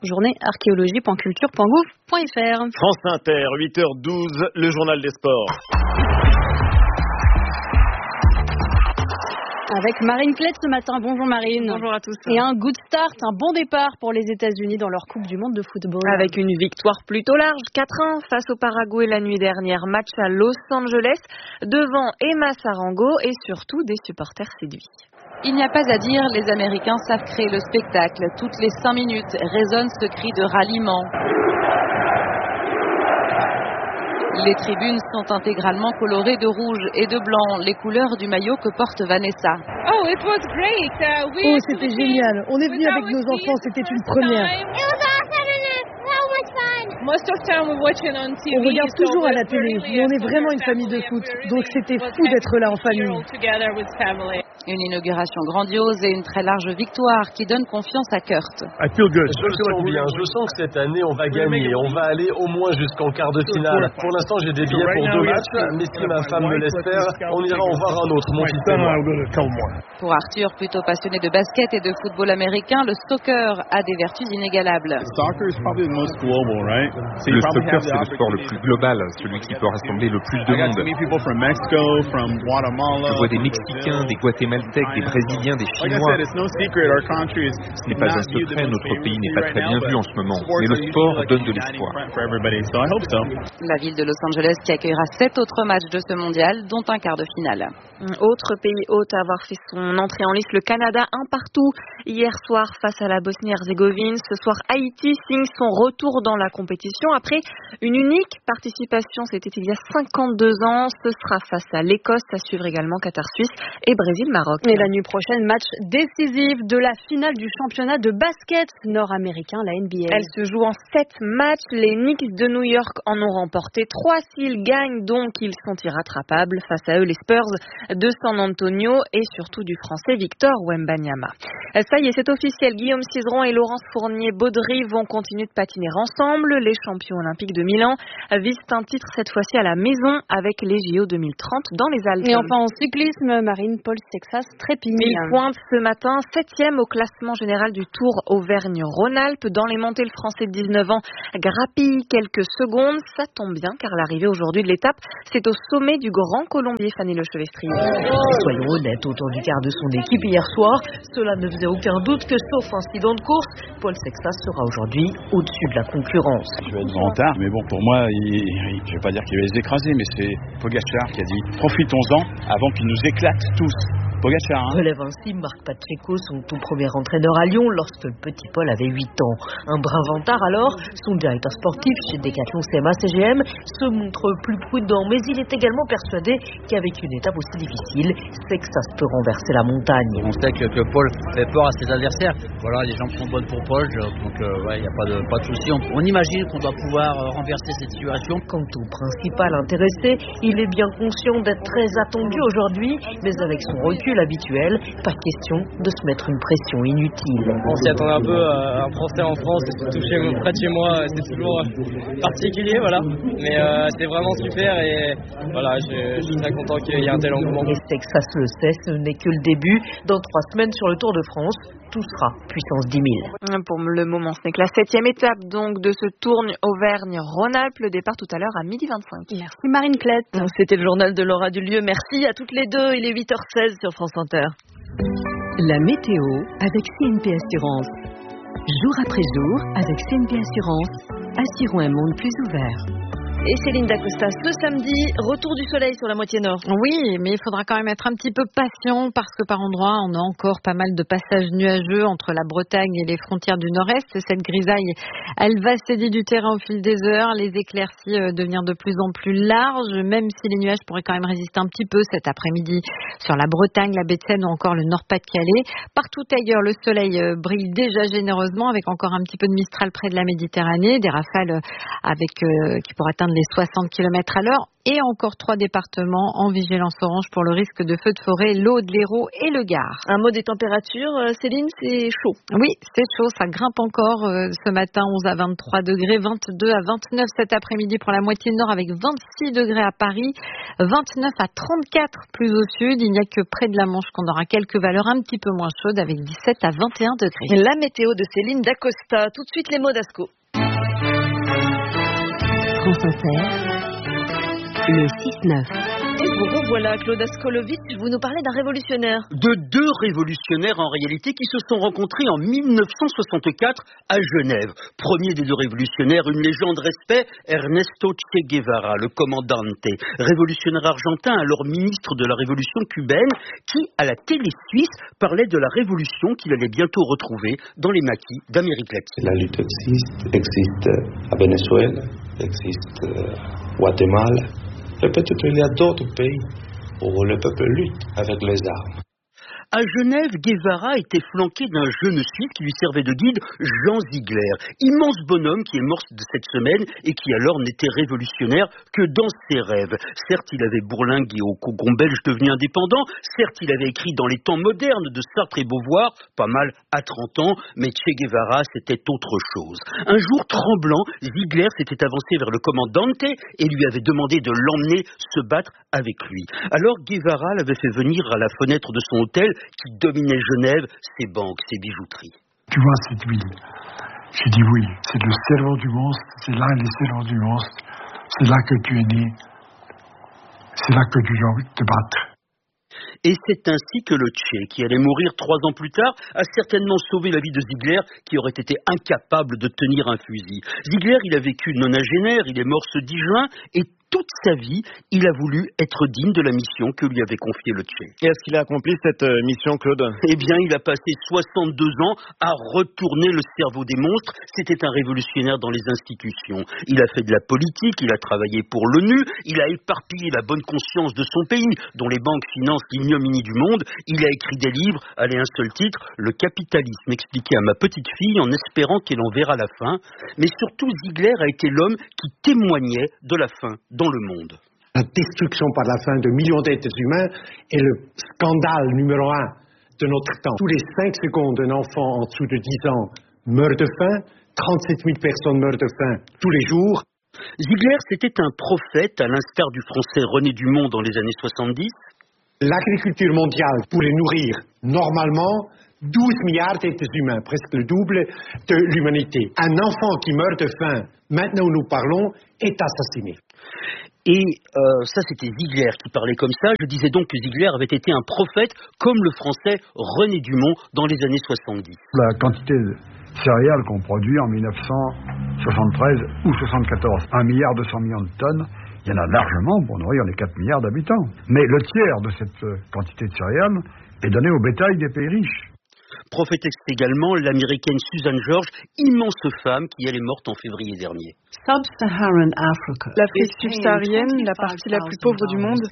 journéearchéologie.culture.gouv.fr. France Inter, 8h12, le journal des sports. Avec Marine Klett ce matin. Bonjour Marine. Bonjour à tous. Et un good start, un bon départ pour les États-Unis dans leur Coupe du Monde de football. Avec une victoire plutôt large, 4-1 face au Paraguay la nuit dernière. Match à Los Angeles, devant Emma Sarango et surtout des supporters séduits. Il n'y a pas à dire, les Américains savent créer le spectacle. Toutes les 5 minutes résonne ce cri de ralliement. Les tribunes sont intégralement colorées de rouge et de blanc, les couleurs du maillot que porte Vanessa. Oh, c'était génial. On est venu avec nos enfants, c'était une première. On regarde toujours à la télé, mais on est vraiment une famille de foot, donc c'était fou d'être là en famille. Une inauguration grandiose et une très large victoire qui donne confiance à Kurt. Je le sens bien, je sens que cette année on va gagner, on va aller au moins jusqu'en quart de finale. Pour l'instant j'ai des billets pour 2 matchs, mais si ma femme me laisse faire, on ira en voir un autre, mon fils et moi. Pour Arthur, plutôt passionné de basket et de football américain, le soccer a des vertus inégalables. Le soccer, c'est le sport le plus global, celui qui peut rassembler le plus de monde. Je vois des Mexicains, des Guatémaltèques, Guatémaltèques, des Brésiliens, des Chinois. Ce n'est pas un secret, notre pays n'est pas très bien vu en ce moment, mais le sport donne de l'espoir. La ville de Los Angeles qui accueillera 7 autres matchs de ce mondial, dont un quart de finale. Autre pays hôte à avoir fait son entrée en lice, le Canada, un partout hier soir face à la Bosnie-Herzégovine. Ce soir, Haïti signe son retour dans la compétition après une unique participation. C'était il y a 52 ans. Ce sera face à l'Écosse, à suivre également Qatar-Suisse et Brésil-Maroc. Et la nuit prochaine, match décisif de la finale du championnat de basket nord-américain, la NBA. Elle se joue en 7 matchs. Les Knicks de New York en ont remporté 3. S'ils gagnent, donc ils sont irrattrapables. Face à eux, les Spurs de San Antonio et surtout du Français Victor Wembanyama. Ça y est, c'est officiel. Guillaume Cizeron et Laurence Fournier-Baudry vont continuer de patiner ensemble. Les champions olympiques de Milan visent un titre cette fois-ci à la maison avec les JO 2030 dans les Alpes. Et enfin en cyclisme, Marine, Paul Sexas trépigne. Il pointe ce matin 7e au classement général du Tour Auvergne-Rhône-Alpes. Dans les montées, le Français de 19 ans grappille quelques secondes. Ça tombe bien car l'arrivée aujourd'hui de l'étape, c'est au sommet du Grand Colombier. Fanny Lechevestri. Soyons honnêtes, autour du quart de son équipe hier soir, cela ne faisait aucun doute que sauf incident de course, Paul Sexas sera aujourd'hui au-dessus de la concurrence. Je vais être en retard, mais bon, pour moi, je ne vais pas dire qu'il va les écraser, mais c'est Pogačar qui a dit profitons-en avant qu'ils nous éclatent tous. Pogačar, relève ainsi Marc Pacheco, son tout premier entraîneur à Lyon lorsque le petit Paul avait 8 ans. Un brin vantard alors, son directeur sportif chez Decathlon CMA-CGM se montre plus prudent, mais il est également persuadé qu'avec une étape aussi difficile, Sexas peut renverser la montagne. On sait que Paul fait peur à ses adversaires. Voilà, les jambes sont bonnes pour Paul, donc il n'y a pas de souci. On imagine qu'on doit pouvoir renverser cette situation. Quant au principal intéressé, il est bien conscient d'être très attendu aujourd'hui, mais avec son recul habituel, pas question de se mettre une pression inutile. On s'y attend un peu, un Français en France, surtout près de chez moi, c'est toujours particulier, voilà. Mais c'est vraiment super et voilà, je suis très content qu'il y ait un tel engouement. Et Sexas le sait, ce n'est que le début. Dans 3 semaines sur le Tour de France, tout sera puissance 10 000. Pour le moment, ce n'est que la 7e étape donc de ce Tour Auvergne-Rhône-Alpes. Le départ tout à l'heure à 12h25. Merci Marine Clette. C'était le journal de Laura Dulieu. Merci à toutes les deux. Il est 8h16 sur France Inter. La météo avec CNP Assurance. Jour après jour, avec CNP Assurance, assurons un monde plus ouvert. Et Céline Dacosta, ce samedi, retour du soleil sur la moitié nord. Oui, mais il faudra quand même être un petit peu patient parce que par endroits, on a encore pas mal de passages nuageux entre la Bretagne et les frontières du nord-est. Cette grisaille, elle va céder du terrain au fil des heures, les éclaircies deviennent de plus en plus larges, même si les nuages pourraient quand même résister un petit peu cet après-midi sur la Bretagne, la baie de Seine ou encore le Nord-Pas-de-Calais. Partout ailleurs, le soleil brille déjà généreusement avec encore un petit peu de Mistral près de la Méditerranée, des rafales qui pourraient atteindre les 60 km à l'heure et encore 3 départements en vigilance orange pour le risque de feux de forêt, l'Aude, l'Hérault et le Gard. Un mot des températures, Céline, c'est chaud. Oui, c'est chaud, ça grimpe encore ce matin, 11 à 23 degrés, 22 à 29 cet après-midi pour la moitié nord avec 26 degrés à Paris, 29 à 34 plus au sud. Il n'y a que près de la Manche qu'on aura quelques valeurs un petit peu moins chaudes avec 17 à 21 degrés. La météo de Céline Dacosta. Tout de suite les mots d'Asco. France Inter, le 6-9. Et vous revoilà, Claude Askolovitch, vous nous parlez d'un révolutionnaire. De 2 révolutionnaires en réalité qui se sont rencontrés en 1964 à Genève. Premier des 2 révolutionnaires, une légende respect, Ernesto Che Guevara, le commandante. Révolutionnaire argentin, alors ministre de la révolution cubaine, qui, à la télé suisse, parlait de la révolution qu'il allait bientôt retrouver dans les maquis d'Amérique latine. La lutte existe à Venezuela, existe à Guatemala. Et peut-être il y a d'autres pays où le peuple lutte avec les armes. À Genève, Guevara était flanqué d'un jeune Suisse qui lui servait de guide, Jean Ziegler, immense bonhomme qui est mort de cette semaine et qui alors n'était révolutionnaire que dans ses rêves. Certes, il avait bourlingué au Congo belge devenu indépendant, certes, il avait écrit dans les temps modernes de Sartre et Beauvoir, pas mal à 30 ans, mais Che Guevara, c'était autre chose. Un jour, tremblant, Ziegler s'était avancé vers le commandante et lui avait demandé de l'emmener se battre avec lui. Alors Guevara l'avait fait venir à la fenêtre de son hôtel qui dominait Genève, ses banques, ses bijouteries. Tu vois cette ville? J'ai dit oui, c'est le cerveau du monstre, c'est là le cerveau du monstre, c'est là que tu es né, c'est là que tu dois te battre. Et c'est ainsi que le Che, qui allait mourir 3 ans plus tard, a certainement sauvé la vie de Ziegler, qui aurait été incapable de tenir un fusil. Ziegler, il a vécu nonagénaire, il est mort ce 10 juin, et toute sa vie, il a voulu être digne de la mission que lui avait confiée le Che. Et est-ce qu'il a accompli cette mission, Claude ? Eh bien, il a passé 62 ans à retourner le cerveau des monstres. C'était un révolutionnaire dans les institutions. Il a fait de la politique, il a travaillé pour l'ONU, il a éparpillé la bonne conscience de son pays, dont les banques financent l'ignominie du monde. Il a écrit des livres, allez, un seul titre, Le capitalisme, expliqué à ma petite fille en espérant qu'elle en verra la fin. Mais surtout, Ziegler a été l'homme qui témoignait de la fin dans le monde. La destruction par la faim de millions d'êtres humains est le scandale numéro 1 de notre temps. Tous les 5 secondes, un enfant en dessous de 10 ans meurt de faim, 37 000 personnes meurent de faim tous les jours. Ziegler, c'était un prophète, à l'instar du français René Dumont dans les années 70. L'agriculture mondiale pourrait nourrir normalement 12 milliards d'êtres humains, presque le double de l'humanité. Un enfant qui meurt de faim, maintenant où nous parlons, est assassiné. Et ça, c'était Ziegler qui parlait comme ça. Je disais donc que Ziegler avait été un prophète, comme le français René Dumont dans les années 70. La quantité de céréales qu'on produit en 1973 ou 1974, 1,2 milliard de tonnes, il y en a largement pour nourrir les 4 milliards d'habitants. Mais le tiers de cette quantité de céréales est donné au bétail des pays riches. Prophétesse également l'américaine Susan George, immense femme qui elle est morte en février dernier. L'Afrique subsaharienne, la partie la plus pauvre du monde,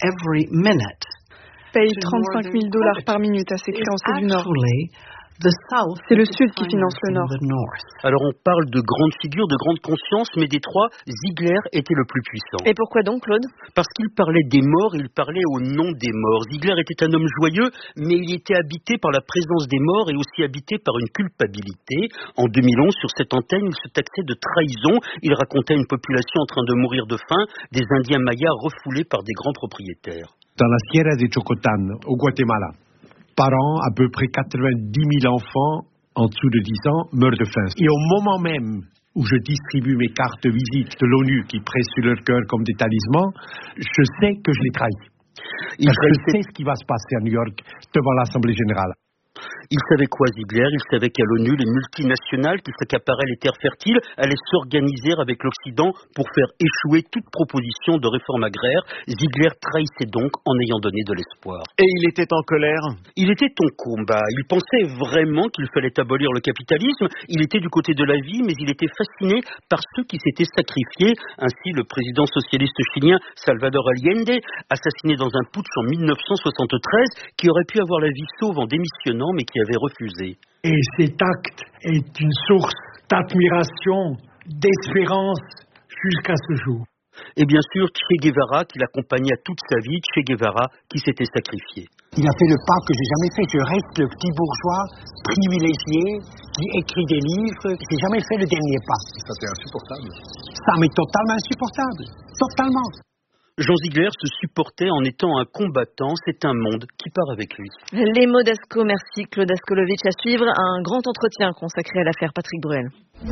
paye $35 000 par minute à ses créanciers du Nord. C'est le Sud qui finance le Nord. Alors on parle de grandes figures, de grandes consciences, mais des 3, Ziegler était le plus puissant. Et pourquoi donc, Claude ? Parce qu'il parlait des morts, il parlait au nom des morts. Ziegler était un homme joyeux, mais il était habité par la présence des morts et aussi habité par une culpabilité. En 2011, sur cette antenne, il se taxait de trahison. Il racontait une population en train de mourir de faim, des Indiens mayas refoulés par des grands propriétaires. Dans la Sierra de Chocotan, au Guatemala, par an, à peu près 90 000 enfants en dessous de 10 ans meurent de faim. Et au moment même où je distribue mes cartes de visite de l'ONU qui pressent sur leur cœur comme des talismans, je sais que je les trahis. Parce que je sais ce qui va se passer à New York devant l'Assemblée générale. Il savait quoi, Ziegler ? Il savait qu'à l'ONU, les multinationales qui s'accaparaient les terres fertiles allaient s'organiser avec l'Occident pour faire échouer toute proposition de réforme agraire. Ziegler trahissait donc en ayant donné de l'espoir. Et il était en colère ? Il était en combat. Il pensait vraiment qu'il fallait abolir le capitalisme. Il était du côté de la vie, mais il était fasciné par ceux qui s'étaient sacrifiés. Ainsi, le président socialiste chilien Salvador Allende, assassiné dans un putsch en 1973, qui aurait pu avoir la vie sauve en démissionnant, mais qui avait refusé. Et cet acte est une source d'admiration, d'espérance jusqu'à ce jour. Et bien sûr, Che Guevara, qui l'accompagnait toute sa vie, Che Guevara, qui s'était sacrifié. Il a fait le pas que j'ai jamais fait. Je reste le petit bourgeois privilégié qui écrit des livres. J'ai jamais fait le dernier pas. Ça, c'est insupportable. Ça m'est totalement insupportable. Totalement. Jean Ziegler se supportait en étant un combattant. C'est un monde qui part avec lui. Les mots d'Asco, merci Claude Askolovitch. À suivre, un grand entretien consacré à l'affaire Patrick Bruel.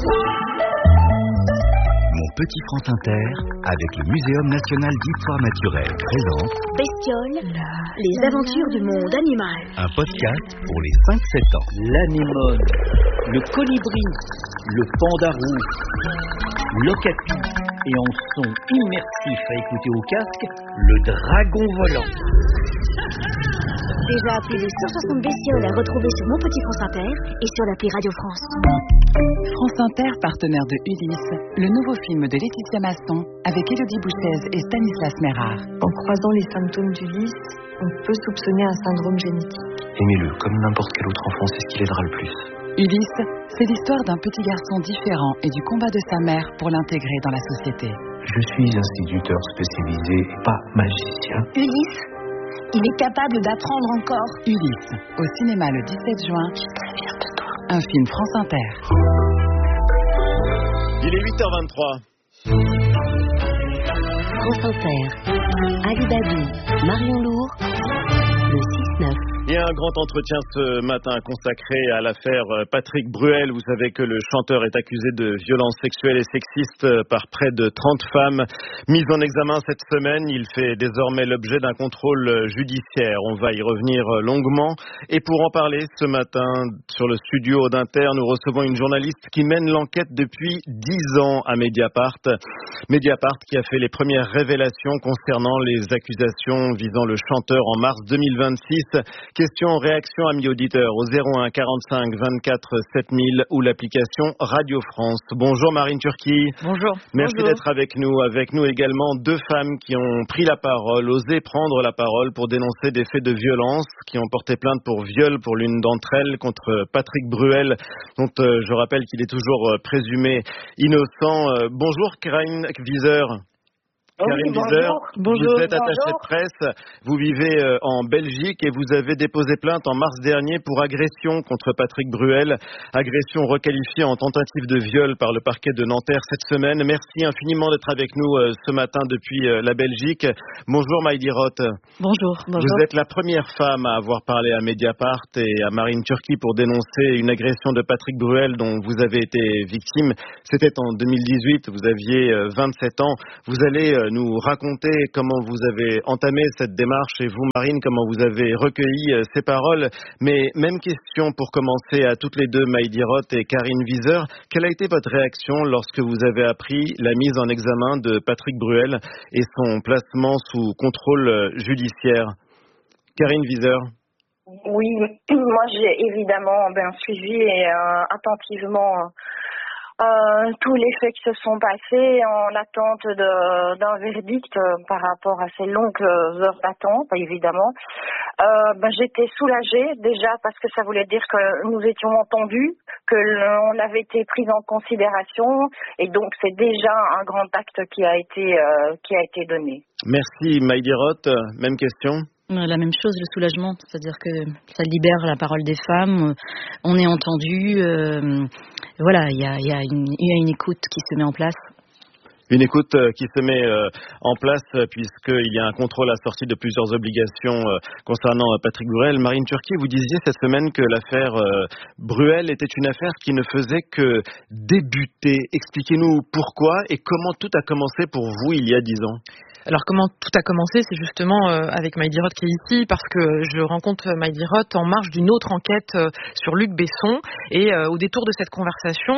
Mon petit France Inter, avec le Muséum national d'histoire naturelle, présente Bestioles, les aventures du monde animal. Un podcast pour les 5-7 ans. L'anémone, le colibri, le panda rouge, l'ocapi et en son immersif à écouter au casque, le dragon volant. Déjà plus de 160 bestioles à retrouver sur Mon Petit France Inter et sur l'appli Radio France. France Inter, partenaire de Ulysse, le nouveau film de Laetitia Masson avec Élodie Bouchez et Stanislas Mérard. En croisant les symptômes d'Ulysse, on peut soupçonner un syndrome génétique. Aimez-le comme n'importe quel autre enfant, c'est ce qui l'aidera le plus. Ulysse, c'est l'histoire d'un petit garçon différent et du combat de sa mère pour l'intégrer dans la société. Je suis instituteur spécialisé et pas magicien. Ulysse, il est capable d'apprendre encore. Ulysse, au cinéma le 17 juin. Je suis très fière de toi. Un film France Inter. Il est 8h23. France Inter. Ali Babi, Marion Lourd, le 6-9. Et un grand entretien ce matin consacré à l'affaire Patrick Bruel. Vous savez que le chanteur est accusé de violences sexuelles et sexistes par près de 30 femmes mises en examen cette semaine. Il fait désormais l'objet d'un contrôle judiciaire. On va y revenir longuement. Et pour en parler ce matin, sur le studio d'Inter, nous recevons une journaliste qui mène l'enquête depuis 10 ans à Mediapart. Mediapart qui a fait les premières révélations concernant les accusations visant le chanteur en mars 2026. Question, réaction, amis auditeurs, au 01 45 24 7000 ou l'application Radio France. Bonjour Marine Turki. Bonjour. Merci d'être avec nous. Avec nous également deux femmes qui ont pris la parole, osé prendre la parole pour dénoncer des faits de violence, qui ont porté plainte pour viol pour l'une d'entre elles contre Patrick Bruel, dont je rappelle qu'il est toujours présumé innocent. Bonjour Karine Wieser. Karine Wieser, vous êtes attachée de presse, vous vivez en Belgique et vous avez déposé plainte en mars dernier pour agression contre Patrick Bruel, agression requalifiée en tentative de viol par le parquet de Nanterre cette semaine. Merci infiniment d'être avec nous ce matin depuis la Belgique. Bonjour Maïdi Roth. Bonjour. Vous êtes la première femme à avoir parlé à Mediapart et à Marine Turki pour dénoncer une agression de Patrick Bruel dont vous avez été victime. C'était en 2018, vous aviez 27 ans. Vous allez nous raconter comment vous avez entamé cette démarche et vous, Marine, comment vous avez recueilli ces paroles. Mais même question pour commencer à toutes les deux, Maïdi Roth et Karine Wieser. Quelle a été votre réaction lorsque vous avez appris la mise en examen de Patrick Bruel et son placement sous contrôle judiciaire? Karine Wieser. Oui, moi j'ai évidemment suivi attentivement tous les faits qui se sont passés en attente d'un verdict par rapport à ces longues heures d'attente, évidemment. J'étais soulagée déjà parce que ça voulait dire que nous étions entendus, que l'on avait été pris en considération et donc c'est déjà un grand acte qui a été donné. Merci Maïdi Roth, même question. La même chose, le soulagement, c'est-à-dire que ça libère la parole des femmes, on est entendu, voilà, il y a une écoute qui se met en place. Une écoute qui se met en place puisqu'il y a un contrôle assorti de plusieurs obligations concernant Patrick Bruel. Marine Turki, vous disiez cette semaine que l'affaire Bruel était une affaire qui ne faisait que débuter. Expliquez-nous pourquoi et comment tout a commencé pour vous il y a 10 ans. Alors comment tout a commencé, c'est justement avec Maïdi Roth qui est ici, parce que je rencontre Maïdi Roth en marge d'une autre enquête sur Luc Besson, et au détour de cette conversation,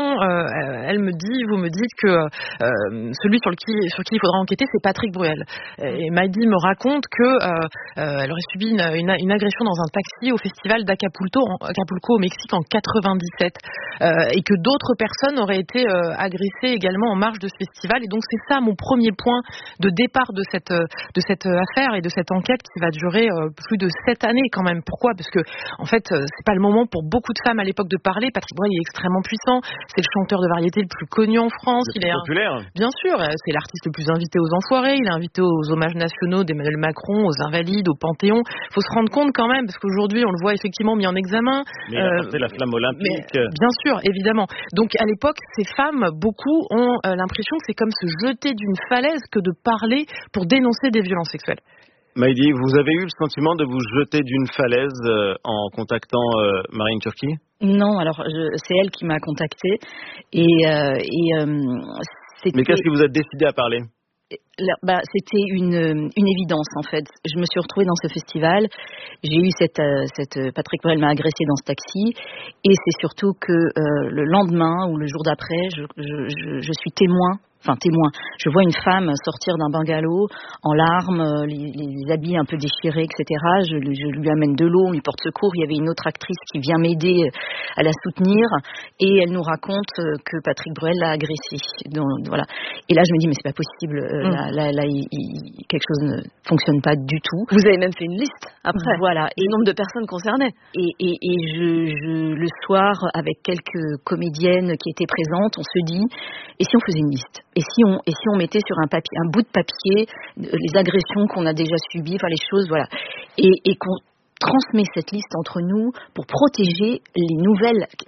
vous me dites que celui sur qui il faudra enquêter, c'est Patrick Bruel. Et Maïdi me raconte que elle aurait subi une agression dans un taxi au festival d'Acapulco au Mexique en 97, et que d'autres personnes auraient été agressées également en marge de ce festival. Et donc c'est ça mon premier point de départ de cette affaire et de cette enquête qui va durer plus de 7 années quand même. Pourquoi ? Parce que en fait c'est pas le moment pour beaucoup de femmes à l'époque de parler. Patrick Bruel est extrêmement puissant, c'est le chanteur de variété le plus connu en France, il est populaire. Bien sûr, c'est l'artiste le plus invité aux Enfoirés, il est invité aux hommages nationaux d'Emmanuel Macron, aux Invalides, au Panthéon. Faut se rendre compte quand même, parce qu'aujourd'hui on le voit effectivement mis en examen. Mais il a porté la flamme olympique. Bien sûr, évidemment. Donc à l'époque, ces femmes, beaucoup ont l'impression que c'est comme se jeter d'une falaise que de parler pour dénoncer des violences sexuelles. Maïdi, vous avez eu le sentiment de vous jeter d'une falaise en contactant Marine Turki ? Non, alors c'est elle qui m'a contactée et mais qu'est-ce qui vous a décidé à parler ? C'était une évidence en fait. Je me suis retrouvée dans ce festival, j'ai eu Patrick Bruel m'a agressée dans ce taxi, et c'est surtout que le lendemain ou le jour d'après, je suis témoin. Je vois une femme sortir d'un bungalow en larmes, les habits un peu déchirés, etc. Je lui amène de l'eau, on lui porte secours. Il y avait une autre actrice qui vient m'aider à la soutenir, et elle nous raconte que Patrick Bruel l'a agressée. Donc, voilà. Et là, je me dis, mais c'est pas possible. Quelque chose ne fonctionne pas du tout. Vous avez même fait une liste après. Voilà. Et le nombre de personnes concernées. Et le soir, avec quelques comédiennes qui étaient présentes, on se dit, et si on faisait une liste ? Et si on mettait sur un bout de papier les agressions qu'on a déjà subies, enfin les choses, voilà, et qu'on transmet cette liste entre nous pour protéger les nouvelles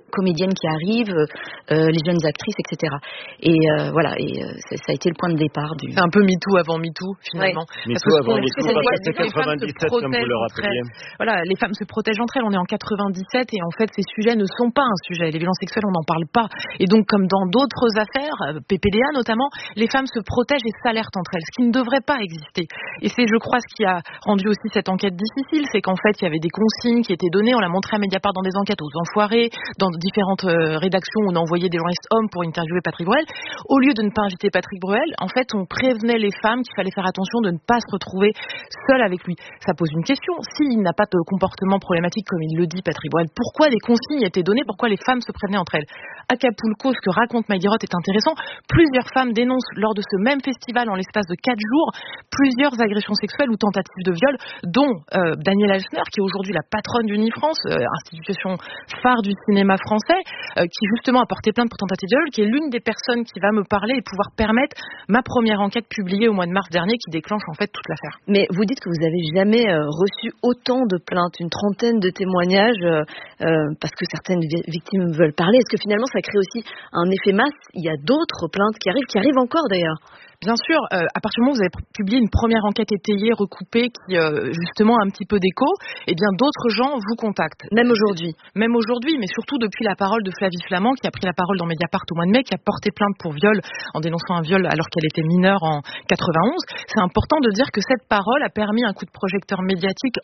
comédiennes qui arrivent, les jeunes actrices, etc. Et voilà, ça a été le point de départ du... C'est un peu MeToo avant MeToo, finalement. Ouais. MeToo avant MeToo, c'est 97, comme vous le rappeliez. Voilà, les femmes se protègent entre elles, on est en 97, et en fait, ces sujets ne sont pas un sujet. Les violences sexuelles, on n'en parle pas. Et donc, comme dans d'autres affaires, PPDA notamment, les femmes se protègent et s'alertent entre elles, ce qui ne devrait pas exister. Et c'est, je crois, ce qui a rendu aussi cette enquête difficile, c'est qu'en fait, il y avait des consignes qui étaient données, on l'a montré à Mediapart dans des enquêtes aux enfoirés, dans différentes rédactions où on a envoyé des journalistes hommes pour interviewer Patrick Bruel. Au lieu de ne pas inviter Patrick Bruel, en fait, on prévenait les femmes qu'il fallait faire attention de ne pas se retrouver seule avec lui. Ça pose une question. S'il n'a pas de comportement problématique, comme il le dit, Patrick Bruel, pourquoi des consignes étaient données? Pourquoi les femmes se prévenaient entre elles? Acapulco, ce que raconte Maï Dirotte est intéressant. Plusieurs femmes dénoncent lors de ce même festival, en l'espace de 4 jours, plusieurs agressions sexuelles ou tentatives de viol, dont Danielle Elsner, qui est aujourd'hui la patronne d'Unifrance, institution phare du cinéma français, qui justement a porté plainte pour tentative de viol, qui est l'une des personnes qui va me parler et pouvoir permettre ma première enquête publiée au mois de mars dernier, qui déclenche en fait toute l'affaire. Mais vous dites que vous n'avez jamais reçu autant de plaintes, une trentaine de témoignages, parce que certaines victimes veulent parler. Est-ce que finalement ça crée aussi un effet masse? Il y a d'autres plaintes qui arrivent encore d'ailleurs. Bien sûr, à partir du moment où vous avez publié une première enquête étayée, recoupée, qui justement a un petit peu d'écho, eh bien d'autres gens vous contactent. Même aujourd'hui, mais surtout depuis la parole de Flavie Flament, qui a pris la parole dans Mediapart au mois de mai, qui a porté plainte pour viol en dénonçant un viol alors qu'elle était mineure en 91. C'est important de dire que cette parole a permis un coup de projecteur médiatique